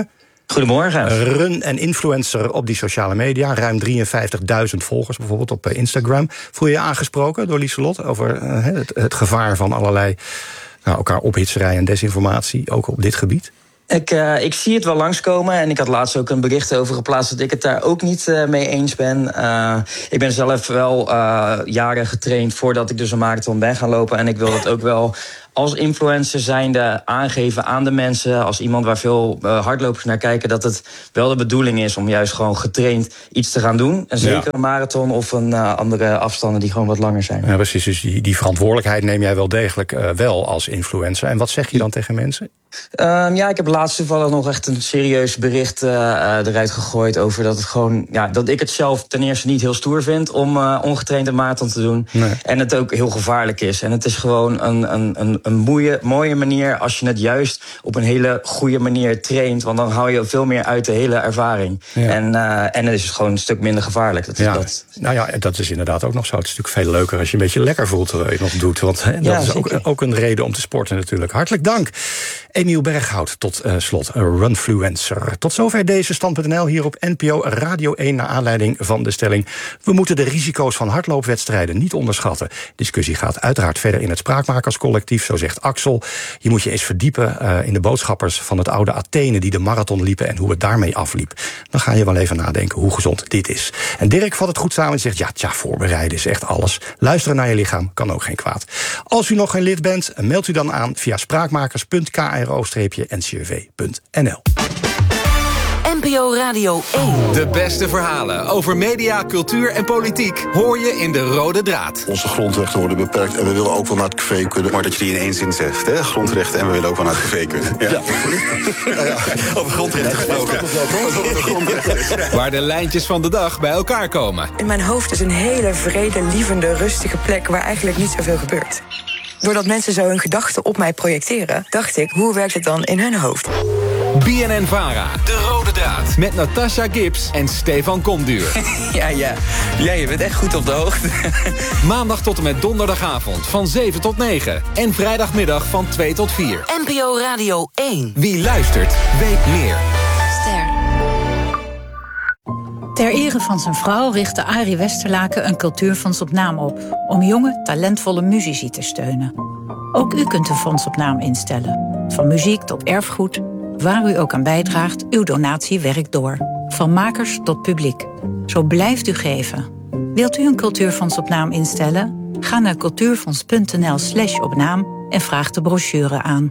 Goedemorgen. Run en influencer op die sociale media. Ruim 53.000 volgers bijvoorbeeld op Instagram. Voel je je aangesproken door Lieselot over het gevaar van allerlei elkaar ophitserij en desinformatie, ook op dit gebied? Ik zie het wel langskomen en ik had laatst ook een bericht over geplaatst dat ik het daar ook niet mee eens ben. Ik ben zelf wel jaren getraind voordat ik dus een marathon ben gaan lopen. En ik wil dat ook wel als influencer zijnde aangeven aan de mensen, als iemand waar veel hardlopers naar kijken, dat het wel de bedoeling is om juist gewoon getraind iets te gaan doen. En zeker een marathon of een andere afstanden die gewoon wat langer zijn. Ja, precies. Dus die verantwoordelijkheid neem jij wel degelijk wel als influencer. En wat zeg je dan tegen mensen? Ik heb laatst toevallig nog echt een serieus bericht eruit gegooid over dat het gewoon, dat ik het zelf ten eerste niet heel stoer vind om ongetraind een marathon te doen. Nee. En het ook heel gevaarlijk is. En het is gewoon een mooie manier als je het juist op een hele goede manier traint. Want dan hou je veel meer uit de hele ervaring. Ja. En het is gewoon een stuk minder gevaarlijk. Dat is inderdaad ook nog zo. Het is natuurlijk veel leuker als je een beetje lekker voelt terwijl je het nog doet. Want dat is ook een reden om te sporten natuurlijk. Hartelijk dank. Emiel Berghout, tot slot, Runfluencer. Tot zover deze Stand.nl hier op NPO Radio 1... naar aanleiding van de stelling: we moeten de risico's van hardloopwedstrijden niet onderschatten. Discussie gaat uiteraard verder in het Spraakmakerscollectief, zo zegt Axel. Je moet je eens verdiepen in de boodschappers van het oude Athene die de marathon liepen en hoe het daarmee afliep. Dan ga je wel even nadenken hoe gezond dit is. En Dirk vat het goed samen en zegt: voorbereiden is echt alles. Luisteren naar je lichaam kan ook geen kwaad. Als u nog geen lid bent, meld u dan aan via spraakmakers.kro-ncrv.nl. NPO Radio 1. De beste verhalen over media, cultuur en politiek hoor je in De Rode Draad. Onze grondrechten worden beperkt en we willen ook wel naar het café kunnen. Maar dat je die in één zin zegt, hè? Grondrechten en we willen ook wel naar het café kunnen. Ja. Over grondrechten gesproken. Waar de lijntjes van de dag bij elkaar komen. In mijn hoofd is een hele vrede, lievende, rustige plek waar eigenlijk niet zoveel gebeurt. Doordat mensen zo hun gedachten op mij projecteren, dacht ik, hoe werkt het dan in hun hoofd? BNN-Vara, De Rode Draad. Met Natasha Gibbs en Stefan Komduur. Ja, je bent echt goed op de hoogte. Maandag tot en met donderdagavond van 7 tot 9. En vrijdagmiddag van 2 tot 4. NPO Radio 1. Wie luistert, weet meer. Ster. Ter ere van zijn vrouw richtte Arie Westerlaken een cultuurfonds op naam op, om jonge, talentvolle muzici te steunen. Ook u kunt een fonds op naam instellen. Van muziek tot erfgoed, waar u ook aan bijdraagt, uw donatie werkt door. Van makers tot publiek. Zo blijft u geven. Wilt u een cultuurfonds op naam instellen? Ga naar cultuurfonds.nl/opnaam en vraag de brochure aan.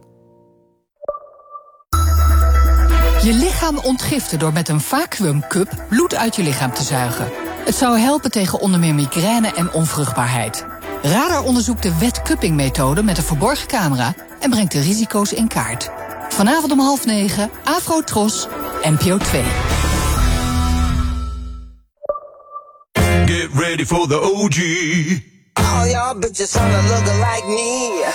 Je lichaam ontgiften door met een vacuümcup bloed uit je lichaam te zuigen. Het zou helpen tegen onder meer migraine en onvruchtbaarheid. Radar onderzoekt de wetcupping-methode met een verborgen camera en brengt de risico's in kaart. Vanavond om 20:30, Afro Tros, NPO 2. Get ready for the OG. All y'all bitches wanna look like me.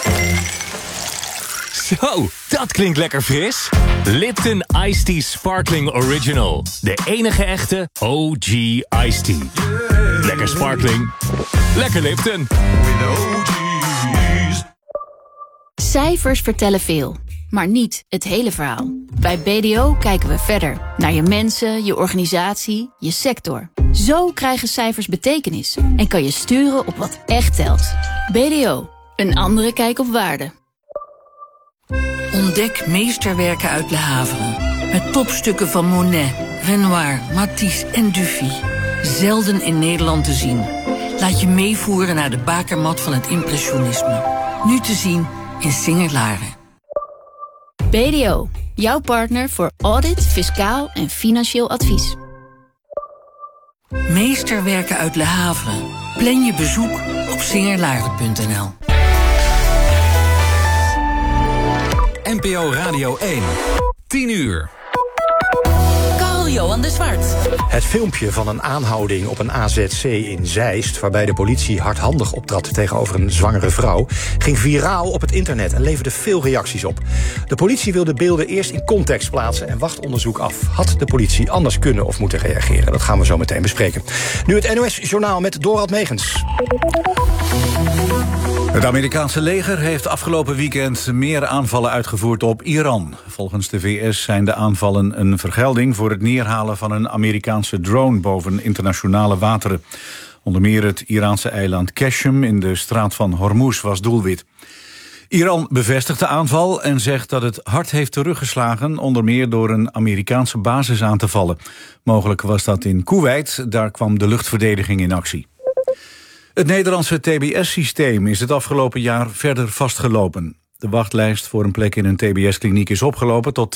Zo, dat klinkt lekker fris. Lipton Iced Tea Sparkling Original. De enige echte OG Iced Tea. Lekker sparkling. Lekker Lipton. Cijfers vertellen veel, maar niet het hele verhaal. Bij BDO kijken we verder. Naar je mensen, je organisatie, je sector. Zo krijgen cijfers betekenis. En kan je sturen op wat echt telt. BDO, een andere kijk op waarde. Ontdek meesterwerken uit Le Havre. Met topstukken van Monet, Renoir, Matisse en Dufy. Zelden in Nederland te zien. Laat je meevoeren naar de bakermat van het impressionisme. Nu te zien in Singer-Laren. BDO, jouw partner voor audit, fiscaal en financieel advies. Meesterwerken uit Le Havre. Plan je bezoek op singerlaren.nl. NPO Radio 1. 10 uur. Carl-Johan de Zwart. Het filmpje van een aanhouding op een AZC in Zeist, waarbij de politie hardhandig optrad tegenover een zwangere vrouw, ging viraal op het internet en leverde veel reacties op. De politie wil de beelden eerst in context plaatsen en wacht onderzoek af. Had de politie anders kunnen of moeten reageren? Dat gaan we zo meteen bespreken. Nu het NOS Journaal met Dorald Megens. Het Amerikaanse leger heeft afgelopen weekend meer aanvallen uitgevoerd op Iran. Volgens de VS zijn de aanvallen een vergelding voor het neerhalen van een Amerikaanse drone boven internationale wateren. Onder meer het Iraanse eiland Qashem in de straat van Hormuz was doelwit. Iran bevestigt de aanval en zegt dat het hard heeft teruggeslagen, onder meer door een Amerikaanse basis aan te vallen. Mogelijk was dat in Koeweit, daar kwam de luchtverdediging in actie. Het Nederlandse TBS-systeem is het afgelopen jaar verder vastgelopen. De wachtlijst voor een plek in een TBS-kliniek is opgelopen tot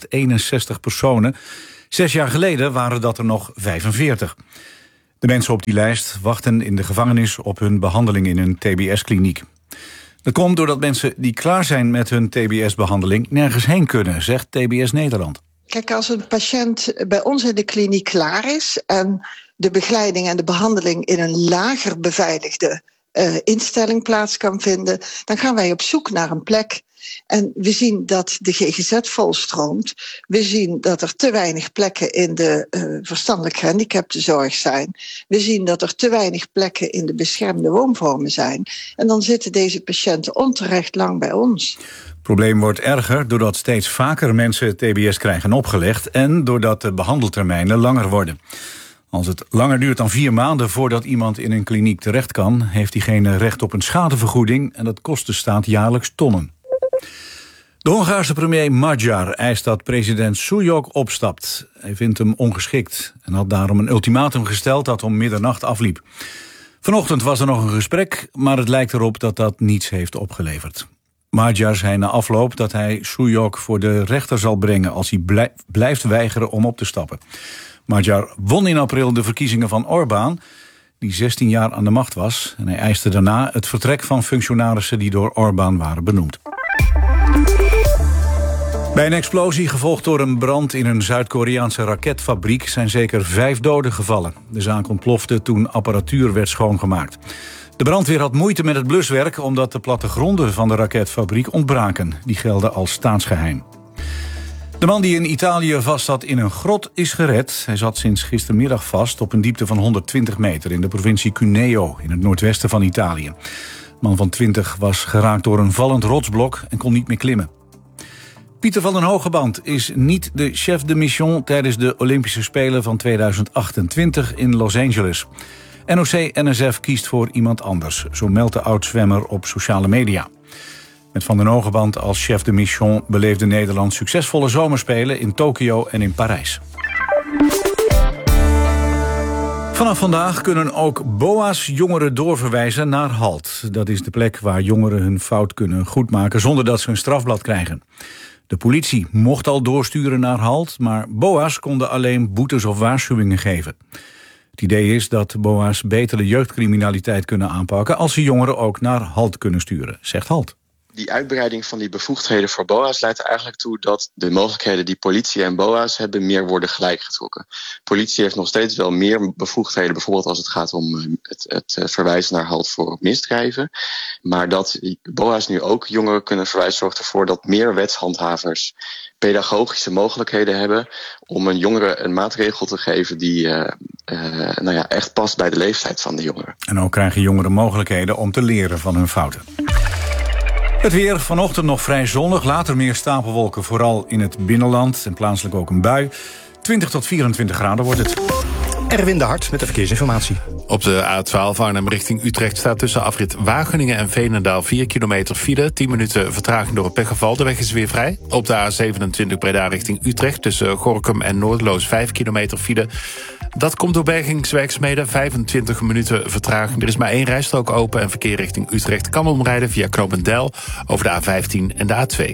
261 personen. 6 jaar geleden waren dat er nog 45. De mensen op die lijst wachten in de gevangenis op hun behandeling in een TBS-kliniek. Dat komt doordat mensen die klaar zijn met hun TBS-behandeling nergens heen kunnen, zegt TBS Nederland. Kijk, als een patiënt bij ons in de kliniek klaar is en de begeleiding en de behandeling in een lager beveiligde instelling plaats kan vinden, dan gaan wij op zoek naar een plek. En we zien dat de GGZ volstroomt. We zien dat er te weinig plekken in de verstandelijk gehandicaptenzorg zijn. We zien dat er te weinig plekken in de beschermde woonvormen zijn. En dan zitten deze patiënten onterecht lang bij ons. Het probleem wordt erger doordat steeds vaker mensen TBS krijgen opgelegd en doordat de behandeltermijnen langer worden. Als het langer duurt dan 4 maanden voordat iemand in een kliniek terecht kan, heeft diegene recht op een schadevergoeding en dat kost de staat jaarlijks tonnen. De Hongaarse premier Magyar eist dat president Súlyog opstapt. Hij vindt hem ongeschikt en had daarom een ultimatum gesteld dat om middernacht afliep. Vanochtend was er nog een gesprek, maar het lijkt erop dat dat niets heeft opgeleverd. Magyar zei na afloop dat hij Súlyog voor de rechter zal brengen als hij blijft weigeren om op te stappen. Magyar won in april de verkiezingen van Orbán, die 16 jaar aan de macht was. En hij eiste daarna het vertrek van functionarissen die door Orbán waren benoemd. Bij een explosie gevolgd door een brand in een Zuid-Koreaanse raketfabriek zijn zeker 5 doden gevallen. De zaak ontplofte toen apparatuur werd schoongemaakt. De brandweer had moeite met het bluswerk omdat de plattegronden van de raketfabriek ontbraken. Die gelden als staatsgeheim. De man die in Italië vast zat in een grot is gered. Hij zat sinds gistermiddag vast op een diepte van 120 meter... in de provincie Cuneo, in het noordwesten van Italië. De man van 20 was geraakt door een vallend rotsblok en kon niet meer klimmen. Pieter van den Hogeband is niet de chef de mission tijdens de Olympische Spelen van 2028 in Los Angeles. NOC-NSF kiest voor iemand anders, zo meldt de oud-zwemmer op sociale media. Met Van den Hogeband als chef de mission beleefde Nederland succesvolle zomerspelen in Tokio en in Parijs. Vanaf vandaag kunnen ook BOA's jongeren doorverwijzen naar HALT. Dat is de plek waar jongeren hun fout kunnen goedmaken zonder dat ze een strafblad krijgen. De politie mocht al doorsturen naar HALT, maar BOA's konden alleen boetes of waarschuwingen geven. Het idee is dat BOA's beter de jeugdcriminaliteit kunnen aanpakken als ze jongeren ook naar HALT kunnen sturen, zegt HALT. Die uitbreiding van die bevoegdheden voor BOA's leidt er eigenlijk toe dat de mogelijkheden die politie en BOA's hebben meer worden gelijkgetrokken. Politie heeft nog steeds wel meer bevoegdheden, bijvoorbeeld als het gaat om het verwijzen naar HALT voor misdrijven. Maar dat BOA's nu ook jongeren kunnen verwijzen zorgt ervoor dat meer wetshandhavers pedagogische mogelijkheden hebben om een jongere een maatregel te geven die echt past bij de leeftijd van de jongeren. En ook krijgen jongeren mogelijkheden om te leren van hun fouten. Het weer, vanochtend nog vrij zonnig, later meer stapelwolken, vooral in het binnenland en plaatselijk ook een bui. 20 tot 24 graden wordt het. Erwin de Hart met de verkeersinformatie. Op de A12 Arnhem richting Utrecht staat tussen afrit Wageningen en Veenendaal 4 kilometer file. 10 minuten vertraging door een pechgeval. De weg is weer vrij. Op de A27 Breda richting Utrecht tussen Gorinchem en Noorderloos 5 kilometer file. Dat komt door bergingswerkzaamheden. 25 minuten vertraging. Er is maar 1 rijstrook open en verkeer richting Utrecht kan omrijden via Knopendijl over de A15 en de A2.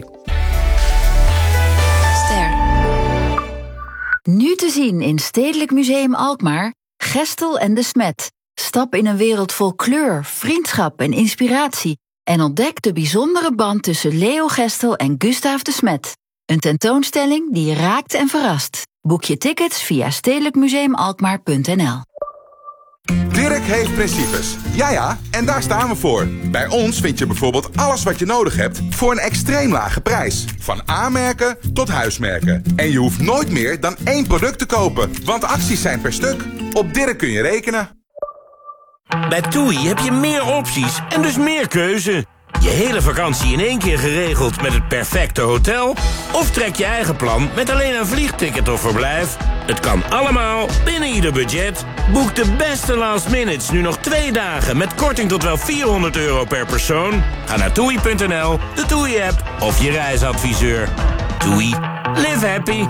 Nu te zien in Stedelijk Museum Alkmaar, Gestel en de Smet. Stap in een wereld vol kleur, vriendschap en inspiratie en ontdek de bijzondere band tussen Leo Gestel en Gustaaf de Smet. Een tentoonstelling die raakt en verrast. Boek je tickets via stedelijkmuseumalkmaar.nl. Dirk heeft principes. Ja, en daar staan we voor. Bij ons vind je bijvoorbeeld alles wat je nodig hebt voor een extreem lage prijs. Van A-merken tot huismerken. En je hoeft nooit meer dan 1 product te kopen, want acties zijn per stuk. Op Dirk kun je rekenen. Bij TUI heb je meer opties en dus meer keuze. Je hele vakantie in één keer geregeld met het perfecte hotel? Of trek je eigen plan met alleen een vliegticket of verblijf? Het kan allemaal binnen ieder budget. Boek de beste last minutes nu nog 2 dagen met korting tot wel €400 per persoon. Ga naar TUI.nl, de TUI-app of je reisadviseur. TUI. Live happy.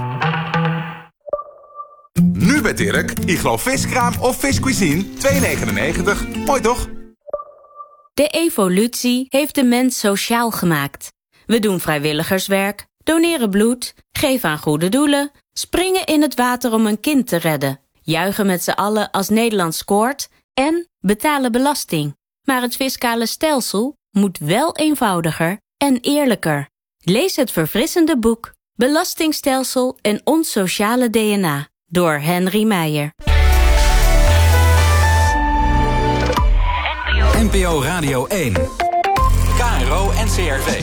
Nu bij Dirk, Iglo viskraam of viscuisine, €2,99. Mooi toch? De evolutie heeft de mens sociaal gemaakt. We doen vrijwilligerswerk, doneren bloed, geven aan goede doelen, springen in het water om een kind te redden, juichen met z'n allen als Nederland scoort en betalen belasting. Maar het fiscale stelsel moet wel eenvoudiger en eerlijker. Lees het verfrissende boek Belastingstelsel en ons sociale DNA door Henry Meijer. NPO Radio 1. KRO NCRV.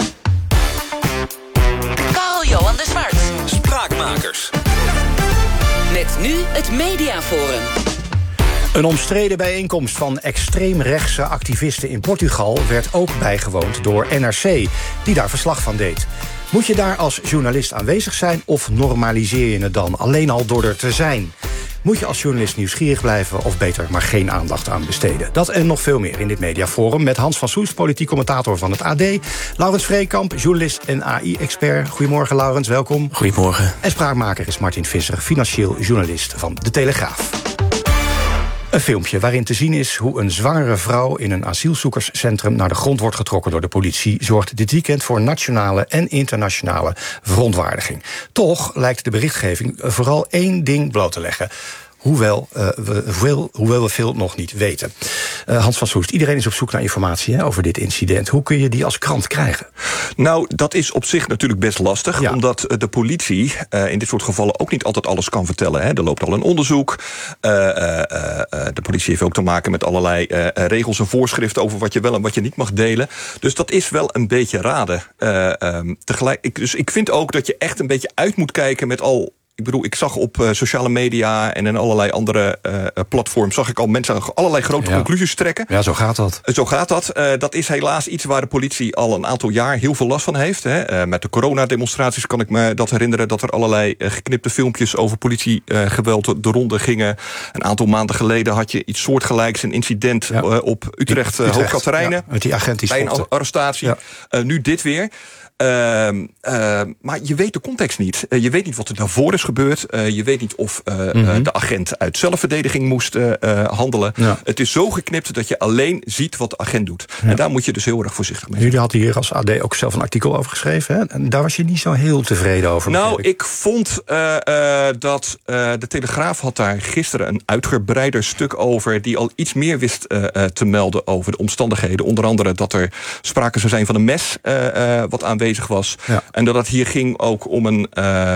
Karl-Johan de Zwart. Spraakmakers. Met nu het Mediaforum. Een omstreden bijeenkomst van extreemrechtse activisten in Portugal werd ook bijgewoond door NRC, die daar verslag van deed. Moet je daar als journalist aanwezig zijn of normaliseer je het dan alleen al door er te zijn? Moet je als journalist nieuwsgierig blijven of beter maar geen aandacht aan besteden? Dat en nog veel meer in dit mediaforum met Hans van Soest, politiek commentator van het AD. Laurens Vreekamp, journalist en AI-expert. Goedemorgen Laurens, welkom. Goedemorgen. En spraakmaker is Martin Visser, financieel journalist van De Telegraaf. Een filmpje waarin te zien is hoe een zwangere vrouw in een asielzoekerscentrum naar de grond wordt getrokken door de politie, zorgt dit weekend voor nationale en internationale verontwaardiging. Toch lijkt de berichtgeving vooral één ding bloot te leggen. Hoewel we veel nog niet weten. Hans van Soest, iedereen is op zoek naar informatie over dit incident. Hoe kun je die als krant krijgen? Nou, dat is op zich natuurlijk best lastig. Ja. Omdat de politie in dit soort gevallen ook niet altijd alles kan vertellen. Hè. Er loopt al een onderzoek. De politie heeft ook te maken met allerlei regels en voorschriften over wat je wel en wat je niet mag delen. Dus dat is wel een beetje raden. Dus ik vind ook dat je echt een beetje uit moet kijken met al. Ik bedoel, ik zag op sociale media en in allerlei andere platforms zag ik al mensen allerlei grote conclusies trekken. Ja, zo gaat dat. Zo gaat dat. Dat is helaas iets waar de politie al een aantal jaar heel veel last van heeft. Hè. Met de coronademonstraties kan ik me dat herinneren dat er allerlei geknipte filmpjes over politiegeweld de ronde gingen. Een aantal maanden geleden had je iets soortgelijks, een incident op Utrecht Hoogkaterijnen. Met die agent die schopte. Bij een arrestatie. Ja. Nu dit weer. Maar je weet de context niet. Je weet niet wat er daarvoor is gebeurd. Je weet niet of de agent uit zelfverdediging moest handelen. Ja. Het is zo geknipt dat je alleen ziet wat de agent doet. Ja. En daar moet je dus heel erg voorzichtig mee zijn. Jullie hadden hier als AD ook zelf een artikel over geschreven. Hè? En daar was je niet zo heel tevreden over. Nou, ik vond dat de Telegraaf had daar gisteren een uitgebreider stuk over, die al iets meer wist te melden over de omstandigheden. Onder andere dat er sprake zou zijn van een mes wat aanwezig was. Ja. En dat het hier ging ook om een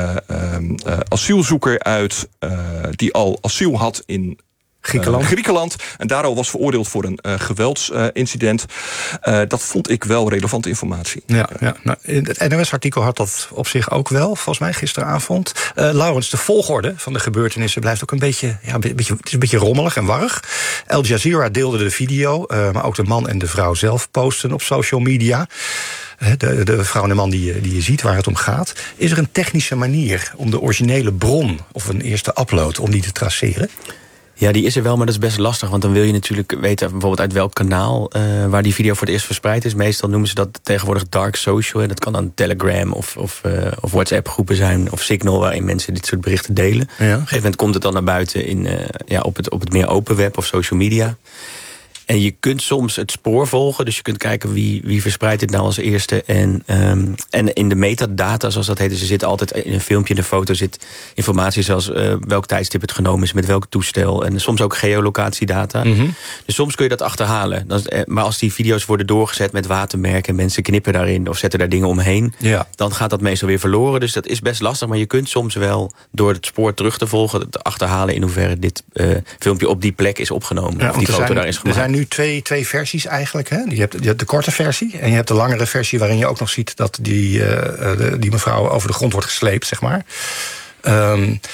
asielzoeker uit die al asiel had in Griekenland. En daardoor was veroordeeld voor een geweldsincident. Dat vond ik wel relevante informatie. Ja. Nou, het NOS-artikel had dat op zich ook wel, volgens mij gisteravond. Laurens, de volgorde van de gebeurtenissen blijft ook een beetje, het is een beetje rommelig en warrig. Al Jazeera deelde de video, maar ook de man en de vrouw zelf posten op social media. De vrouw en de man die je ziet waar het om gaat. Is er een technische manier om de originele bron of een eerste upload om die te traceren? Ja, die is er wel, maar dat is best lastig. Want dan wil je natuurlijk weten bijvoorbeeld uit welk kanaal waar die video voor het eerst verspreid is. Meestal noemen ze dat tegenwoordig dark social. En dat kan dan Telegram of WhatsApp groepen zijn of Signal, waarin mensen dit soort berichten delen. Ja. Op een gegeven moment komt het dan naar buiten op het meer open web of social media. En je kunt soms het spoor volgen. Dus je kunt kijken wie verspreidt dit nou als eerste. En in de metadata, zoals dat heet. Dus er zit altijd in een filmpje, in een foto zit informatie zoals welk tijdstip het genomen is, met welk toestel. En soms ook geolocatiedata. Mm-hmm. Dus soms kun je dat achterhalen. Maar als die video's worden doorgezet met watermerken en mensen knippen daarin of zetten daar dingen omheen, dan gaat dat meestal weer verloren. Dus dat is best lastig. Maar je kunt soms wel door het spoor terug te volgen te achterhalen in hoeverre dit filmpje op die plek is opgenomen. Ja, of die foto daar is gemaakt. Er zijn nu twee versies eigenlijk. Hè? Je hebt de korte versie en je hebt de langere versie waarin je ook nog ziet dat die mevrouw over de grond wordt gesleept, zeg maar.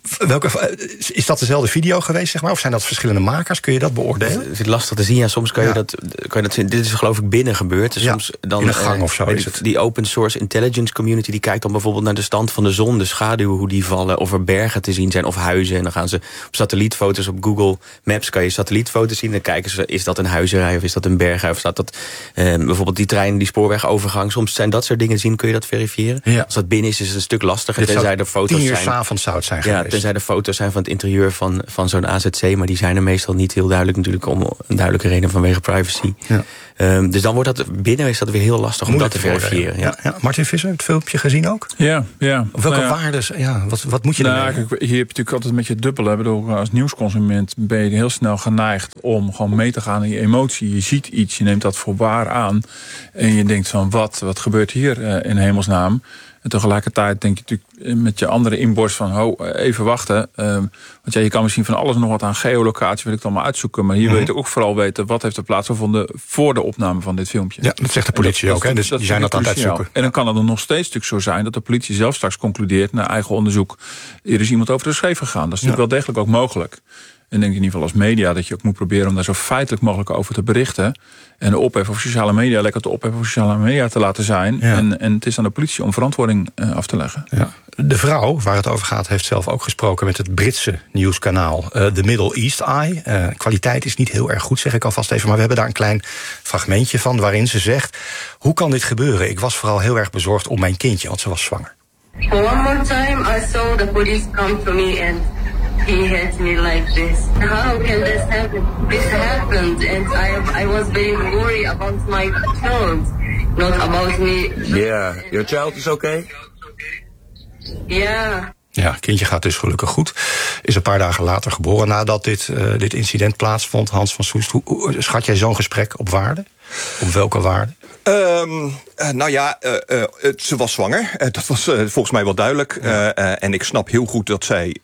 Is dat dezelfde video geweest, zeg maar? Of zijn dat verschillende makers? Kun je dat beoordelen? Het is lastig te zien. Ja, soms kan je dat zien. Dit is geloof ik binnen gebeurd. Dus soms dan, in een gang of zo is het. Die open source intelligence community die kijkt dan bijvoorbeeld naar de stand van de zon, de schaduwen, hoe die vallen, of er bergen te zien zijn of huizen. En dan gaan ze op satellietfoto's op Google Maps kan je satellietfoto's zien. Dan kijken ze, is dat een huizenrij of is dat een bergrij? Of staat dat bijvoorbeeld die trein, die spoorwegovergang? Soms zijn dat soort dingen zien, kun je dat verifiëren. Ja. Als dat binnen is het een stuk lastiger. Tenzij de foto's 10 uur 's avonds zou het zijn geweest. Tenzij de foto's zijn van het interieur van zo'n AZC, maar die zijn er meestal niet heel duidelijk natuurlijk om een duidelijke reden vanwege privacy. Ja. Dus dan wordt dat binnen is dat weer heel lastig om dat te verifiëren. Ja. Martin Visser, het filmpje gezien ook? Ja. Of welke waardes? Ja, wat moet je ermee? Hier heb je natuurlijk altijd met je dubbele. Ik bedoel, als nieuwsconsument ben je heel snel geneigd om gewoon mee te gaan in je emotie. Je ziet iets, je neemt dat voor waar aan en je denkt van wat gebeurt hier in hemelsnaam? En tegelijkertijd denk je natuurlijk met je andere inborst van even wachten. Want je kan misschien van alles nog wat aan geolocatie wil ik dan maar uitzoeken. Maar hier wil je ook vooral weten wat heeft er plaatsgevonden voor de opname van dit filmpje. Ja, dat zegt de politie ook. Dus die zijn dat aan het uitzoeken. En dan kan het er nog steeds natuurlijk zo zijn dat de politie zelf straks concludeert naar eigen onderzoek. Er is iemand over de schreef gegaan. Dat is natuurlijk wel degelijk ook mogelijk. En denk in ieder geval als media dat je ook moet proberen om daar zo feitelijk mogelijk over te berichten. En de ophef over sociale media lekker te ophef over sociale media te laten zijn. Ja. En het is aan de politie om verantwoording af te leggen. Ja. De vrouw waar het over gaat heeft zelf ook gesproken met het Britse nieuwskanaal The Middle East Eye. Kwaliteit is niet heel erg goed, zeg ik alvast even. Maar we hebben daar een klein fragmentje van waarin ze zegt: hoe kan dit gebeuren? Ik was vooral heel erg bezorgd om mijn kindje, want ze was zwanger. For one more time I saw the police come to me and he hit me like this. How can this happen? This happened and I was very worried about my child, not about me. Yeah, your child is okay? Yeah. Ja, kindje gaat dus gelukkig goed. Is een paar dagen later geboren nadat dit incident plaatsvond. Hans van Soest, hoe schat jij zo'n gesprek op waarde? Op welke waarde? Ze was zwanger. Dat was volgens mij wel duidelijk. En ik snap heel goed dat zij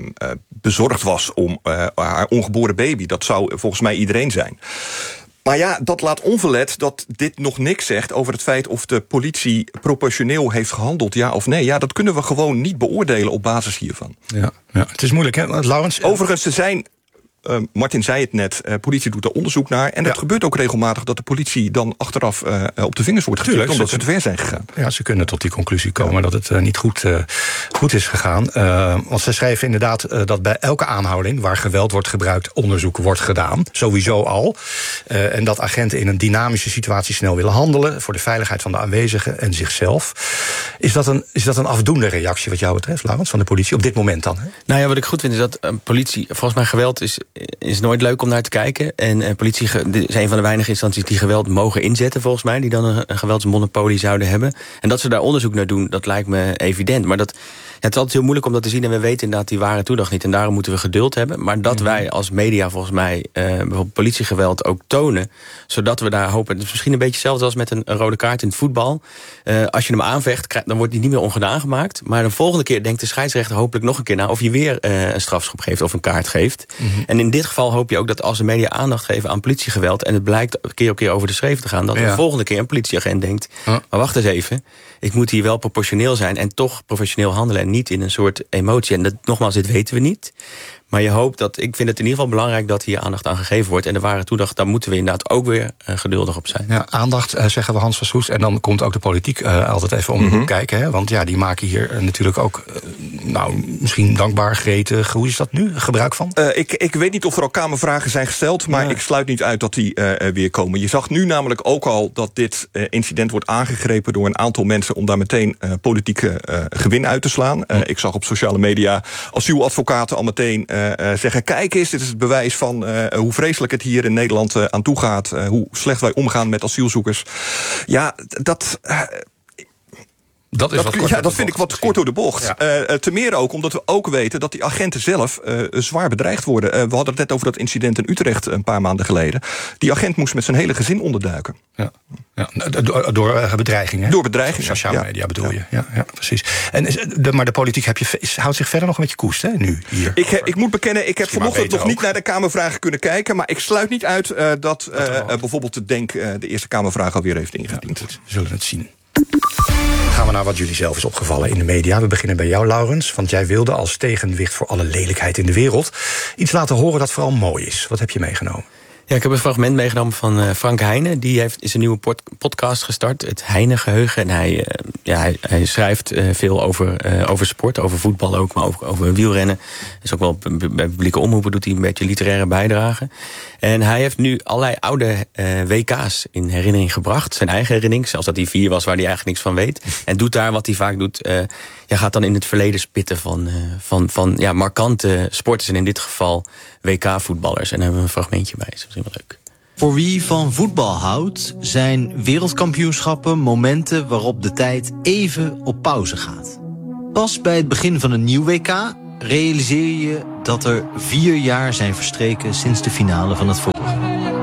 bezorgd was om haar ongeboren baby. Dat zou volgens mij iedereen zijn. Maar ja, dat laat onverlet dat dit nog niks zegt over het feit of de politie proportioneel heeft gehandeld, ja of nee. Ja, dat kunnen we gewoon niet beoordelen op basis hiervan. Ja, het is moeilijk, hè, Laurens? Overigens, er zijn... Martin zei het net, politie doet er onderzoek naar. En het gebeurt ook regelmatig dat de politie dan achteraf op de vingers wordt getikt, omdat ze te ver zijn gegaan. Ja, ze kunnen tot die conclusie komen dat het niet goed is gegaan. Want ze schrijven inderdaad dat bij elke aanhouding waar geweld wordt gebruikt, onderzoek wordt gedaan. Sowieso al. En dat agenten in een dynamische situatie snel willen handelen voor de veiligheid van de aanwezigen en zichzelf. Is dat een afdoende reactie wat jou betreft, Laurens, van de politie op dit moment dan? Hè? Nou ja, wat ik goed vind is dat politie, volgens mij geweld is nooit leuk om naar te kijken. En politie is een van de weinige instanties die geweld mogen inzetten, volgens mij, die dan een geweldsmonopolie zouden hebben. En dat ze daar onderzoek naar doen, dat lijkt me evident. Maar het is altijd heel moeilijk om dat te zien en we weten inderdaad die ware toedag niet. En daarom moeten we geduld hebben. Maar dat wij als media volgens mij bijvoorbeeld politiegeweld ook tonen, zodat we daar hopen. Het is misschien een beetje hetzelfde als met een rode kaart in het voetbal. Als je hem aanvecht, dan wordt die niet meer ongedaan gemaakt. Maar de volgende keer denkt de scheidsrechter hopelijk nog een keer na of je weer een strafschop geeft of een kaart geeft. En in dit geval hoop je ook dat als de media aandacht geven aan politiegeweld en het blijkt keer op keer over de schreef te gaan, dat de volgende keer een politieagent denkt, maar wacht eens even, ik moet hier wel proportioneel zijn en toch professioneel handelen en niet in een soort emotie. En nogmaals, dit weten we niet. Maar je hoopt dat, ik vind het in ieder geval belangrijk dat hier aandacht aan gegeven wordt. En de ware toedag, daar moeten we inderdaad ook weer geduldig op zijn. Ja, aandacht, zeggen we Hans van Soest. En dan komt ook de politiek altijd even om de hoek kijken. Hè? Want ja, die maken hier natuurlijk ook, misschien dankbaar, gretig. Hoe is dat nu? Gebruik van? Ik weet niet of er al Kamervragen zijn gesteld, maar ik sluit niet uit dat die weer komen. Je zag nu namelijk ook al dat dit incident wordt aangegrepen door een aantal mensen om daar meteen politieke gewin uit te slaan. Ik zag op sociale media asieladvocaten al meteen zeggen, kijk eens, dit is het bewijs van hoe vreselijk het hier in Nederland aan toe gaat. Hoe slecht wij omgaan met asielzoekers. Ja, dat vind ik wat kort door de bocht. Ja. Ten meer ook omdat we ook weten dat die agenten zelf zwaar bedreigd worden. We hadden het net over dat incident in Utrecht een paar maanden geleden. Die agent moest met zijn hele gezin onderduiken. Ja. Door bedreigingen. Door bedreigingen. Sociale media bedoel je. Ja, precies. Maar de politiek houdt zich verder nog een beetje koest, hè, nu hier. Ik moet bekennen, ik heb vanochtend nog niet naar de Kamervragen kunnen kijken. Maar ik sluit niet uit dat bijvoorbeeld de Eerste Kamervraag alweer heeft ingediend. We zullen het zien. gaan we naar wat jullie zelf is opgevallen in de media. We beginnen bij jou, Laurens, want jij wilde als tegenwicht voor alle lelijkheid in de wereld iets laten horen dat vooral mooi is. Wat heb je meegenomen? Ja, ik heb een fragment meegenomen van Frank Heijnen. Die is een nieuwe podcast gestart, het Heijnen-geheugen. En hij schrijft veel over sport, over voetbal ook, maar ook over wielrennen. Dus ook wel bij publieke omroepen doet hij een beetje literaire bijdrage. En hij heeft nu allerlei oude WK's in herinnering gebracht. Zijn eigen herinnering, zelfs dat hij 4 was waar hij eigenlijk niks van weet. En doet daar wat hij vaak doet. Gaat dan in het verleden spitten van markante sporters. En in dit geval WK-voetballers. En daar hebben we een fragmentje bij. Dat is misschien wel leuk. Voor wie van voetbal houdt, zijn wereldkampioenschappen momenten waarop de tijd even op pauze gaat. Pas bij het begin van een nieuw WK realiseer je dat er 4 jaar zijn verstreken sinds de finale van het vorige.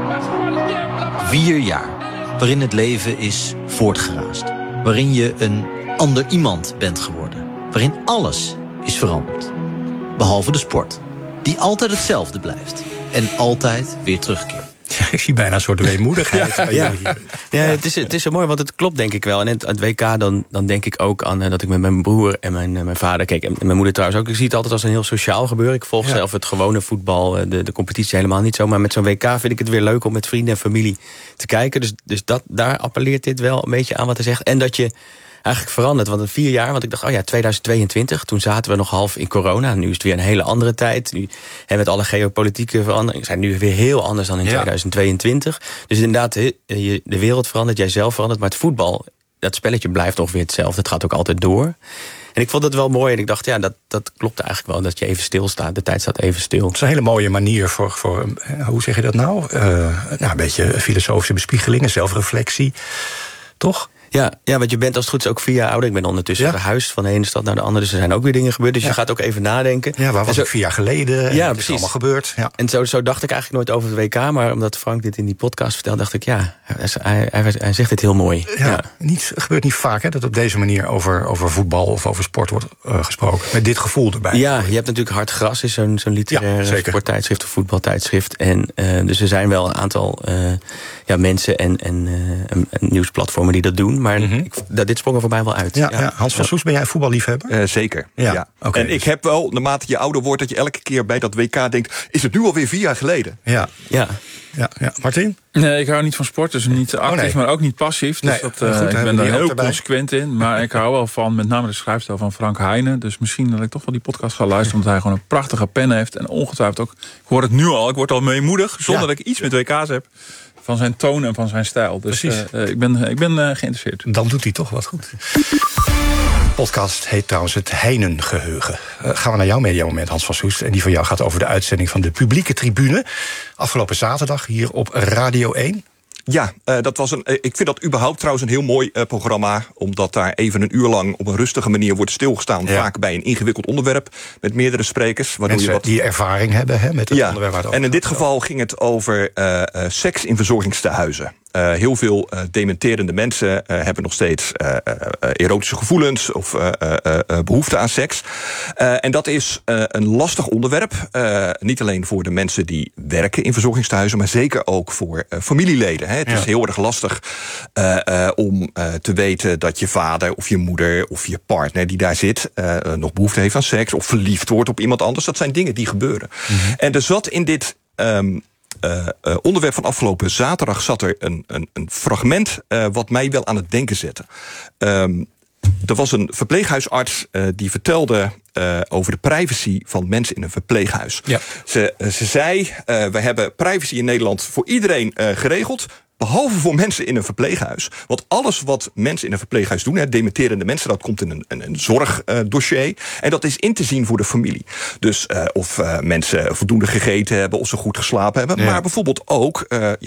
4 jaar waarin het leven is voortgeraasd. Waarin je een ander iemand bent geworden. Waarin alles is veranderd. Behalve de sport, die altijd hetzelfde blijft. En altijd weer terugkeert. Ja, ik zie bijna een soort weemoedigheid. Het is zo mooi, want het klopt denk ik wel. En het WK, dan denk ik ook aan dat ik met mijn broer en mijn vader keek. En mijn moeder trouwens ook. Ik zie het altijd als een heel sociaal gebeuren. Ik volg zelf het gewone voetbal, de competitie helemaal niet zo. Maar met zo'n WK vind ik het weer leuk om met vrienden en familie te kijken. Dus daar appelleert dit wel een beetje aan wat hij zegt. En dat je eigenlijk veranderd, want 4 jaar, want ik dacht, 2022, toen zaten we nog half in corona. Nu is het weer een hele andere tijd. Nu hebben we met alle geopolitieke veranderingen, zijn nu weer heel anders dan in 2022. Dus inderdaad, de wereld verandert, jij zelf verandert, maar het voetbal, dat spelletje blijft ongeveer hetzelfde. Het gaat ook altijd door. En ik vond het wel mooi en ik dacht, dat klopt eigenlijk wel, dat je even stilstaat. De tijd staat even stil. Het is een hele mooie manier voor hoe zeg je dat nou? Een beetje filosofische bespiegelingen, zelfreflectie, toch? Ja, want je bent als het goed is ook 4 jaar ouder. Ik ben ondertussen verhuisd van de ene stad naar de andere. Dus er zijn ook weer dingen gebeurd. Dus je gaat ook even nadenken. Ja, waar was ik 4 jaar geleden? Ja, precies. Is allemaal gebeurd. Ja. En zo dacht ik eigenlijk nooit over het WK. Maar omdat Frank dit in die podcast vertelde, dacht ik, hij zegt dit heel mooi. Het gebeurt niet vaak dat op deze manier over voetbal of over sport wordt gesproken. Met dit gevoel erbij. Ja, je hebt natuurlijk Hard Gras, is zo'n literaire sporttijdschrift of voetbaltijdschrift. En dus er zijn wel een aantal mensen en nieuwsplatformen die dat doen. Maar dit sprong er voor mij wel uit. Hans van Soest, ben jij voetballiefhebber? Zeker. Okay, en ik heb wel, naarmate je ouder wordt, dat je elke keer bij dat WK denkt, is het nu alweer 4 jaar geleden? Ja. Martin? Nee, ik hou niet van sport, dus niet actief, maar ook niet passief. Dus ik ben daar heel consequent in. Maar ik hou wel van, met name de schrijfstijl van Frank Heijnen. Dus misschien dat ik toch wel die podcast ga luisteren, omdat hij gewoon een prachtige pen heeft. En ongetwijfeld ook, ik hoor het nu al, ik word al meemoedig, zonder dat ik iets met WK's heb. Van zijn toon en van zijn stijl. Dus ik ben geïnteresseerd. Dan doet hij toch wat goed. De podcast heet trouwens het Heijnen-geheugen. Gaan we naar jouw mediamoment, Hans van Soest. En die van jou gaat over de uitzending van de publieke tribune. Afgelopen zaterdag hier op Radio 1. Ja, dat was ik vind dat überhaupt trouwens een heel mooi programma. Omdat daar even een uur lang op een rustige manier wordt stilgestaan. Vaak bij een ingewikkeld onderwerp met meerdere sprekers. Mensen die ervaring hebben met het onderwerp waar het over en in dit geval ging het over seks in verzorgingstehuizen. Heel veel dementerende mensen hebben nog steeds erotische gevoelens of behoefte aan seks. En dat is een lastig onderwerp. Niet alleen voor de mensen die werken in verzorgingstehuizen, maar zeker ook voor familieleden. Het is heel erg lastig om te weten dat je vader of je moeder of je partner die daar zit nog behoefte heeft aan seks of verliefd wordt op iemand anders. Dat zijn dingen die gebeuren. En er zat in dit onderwerp van afgelopen zaterdag zat er een fragment wat mij wel aan het denken zette. Er was een verpleeghuisarts die vertelde over de privacy van mensen in een verpleeghuis. Ja. Ze zei, we hebben privacy in Nederland voor iedereen geregeld, behalve voor mensen in een verpleeghuis. Want alles wat mensen in een verpleeghuis doen, dementerende mensen, dat komt in een zorgdossier. En dat is in te zien voor de familie. Dus of mensen voldoende gegeten hebben, of ze goed geslapen hebben. Ja. Maar bijvoorbeeld ook,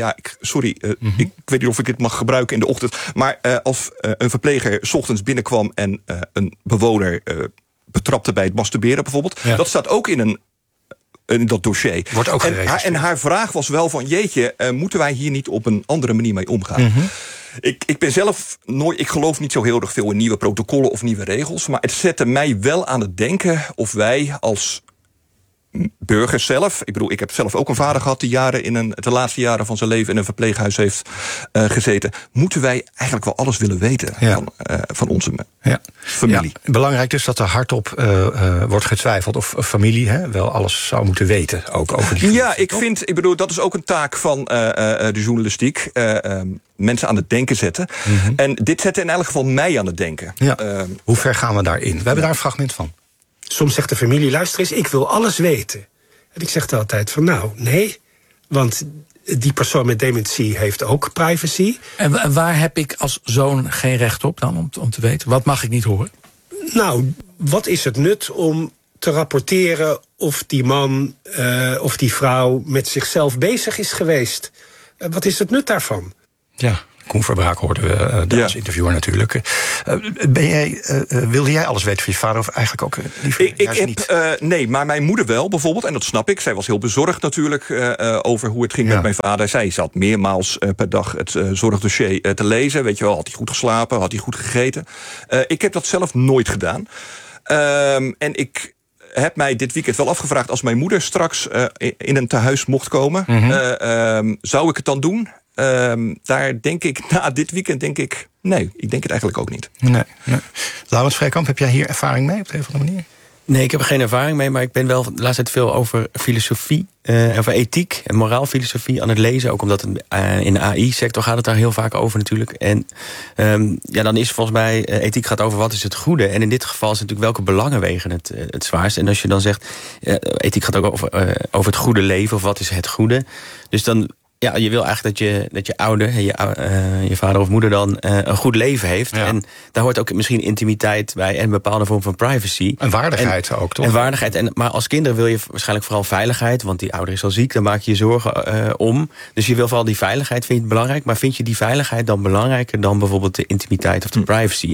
ik weet niet of ik dit mag gebruiken in de ochtend. Maar als een verpleger 's ochtends binnenkwam en een bewoner betrapte bij het masturberen bijvoorbeeld. Ja. Dat staat ook in dat dossier. Wordt ook en haar vraag was wel van, jeetje, moeten wij hier niet op een andere manier mee omgaan? Ik ben zelf ik geloof niet zo heel erg veel in nieuwe protocollen of nieuwe regels, maar het zette mij wel aan het denken of wij als burgers zelf. Ik bedoel, ik heb zelf ook een vader gehad die de laatste jaren van zijn leven in een verpleeghuis heeft gezeten. Moeten wij eigenlijk wel alles willen weten van onze familie? Ja, belangrijk dus dat er hardop wordt getwijfeld of familie wel alles zou moeten weten. Ook over die ik bedoel, dat is ook een taak van de journalistiek. Mensen aan het denken zetten. Mm-hmm. En dit zette in elk geval mij aan het denken. Ja. Hoe ver gaan we daarin? We hebben daar een fragment van. Soms zegt de familie, luister eens, ik wil alles weten. En ik zeg altijd van nee, want die persoon met dementie heeft ook privacy. En waar heb ik als zoon geen recht op dan, om te weten? Wat mag ik niet horen? Nou, wat is het nut om te rapporteren of die man of die vrouw met zichzelf bezig is geweest? Wat is het nut daarvan? Ja, Koen Verbraak hoorden we als interviewer natuurlijk. Wilde jij alles weten van je vader of eigenlijk ook liever niet? Nee, maar mijn moeder wel bijvoorbeeld. En dat snap ik. Zij was heel bezorgd natuurlijk over hoe het ging met mijn vader. Zij zat meermaals per dag het zorgdossier te lezen. Weet je wel, had hij goed geslapen? Had hij goed gegeten? Ik heb dat zelf nooit gedaan. En ik heb mij dit weekend wel afgevraagd, als mijn moeder straks in een tehuis mocht komen, zou ik het dan doen? Daar denk ik, na dit weekend nee, ik denk het eigenlijk ook niet. Nee. Laurens Vrijkamp, heb jij hier ervaring mee op de een of andere manier? Nee, ik heb er geen ervaring mee, maar ik ben wel de laatste tijd veel over filosofie, over ethiek en moraalfilosofie aan het lezen. Ook omdat in de AI-sector gaat het daar heel vaak over natuurlijk. En dan is volgens mij, ethiek gaat over wat is het goede. En in dit geval is natuurlijk welke belangen wegen het zwaarst. En als je dan zegt, ethiek gaat ook over het goede leven of wat is het goede. Dus dan je wil eigenlijk dat je ouder, je vader of moeder dan een goed leven heeft. Ja. En daar hoort ook misschien intimiteit bij en een bepaalde vorm van privacy. En waardigheid ook, toch? En waardigheid. Maar als kinderen wil je waarschijnlijk vooral veiligheid, want die ouder is al ziek, dan maak je je zorgen om. Dus je wil vooral die veiligheid, vind je het belangrijk. Maar vind je die veiligheid dan belangrijker dan bijvoorbeeld de intimiteit of de privacy?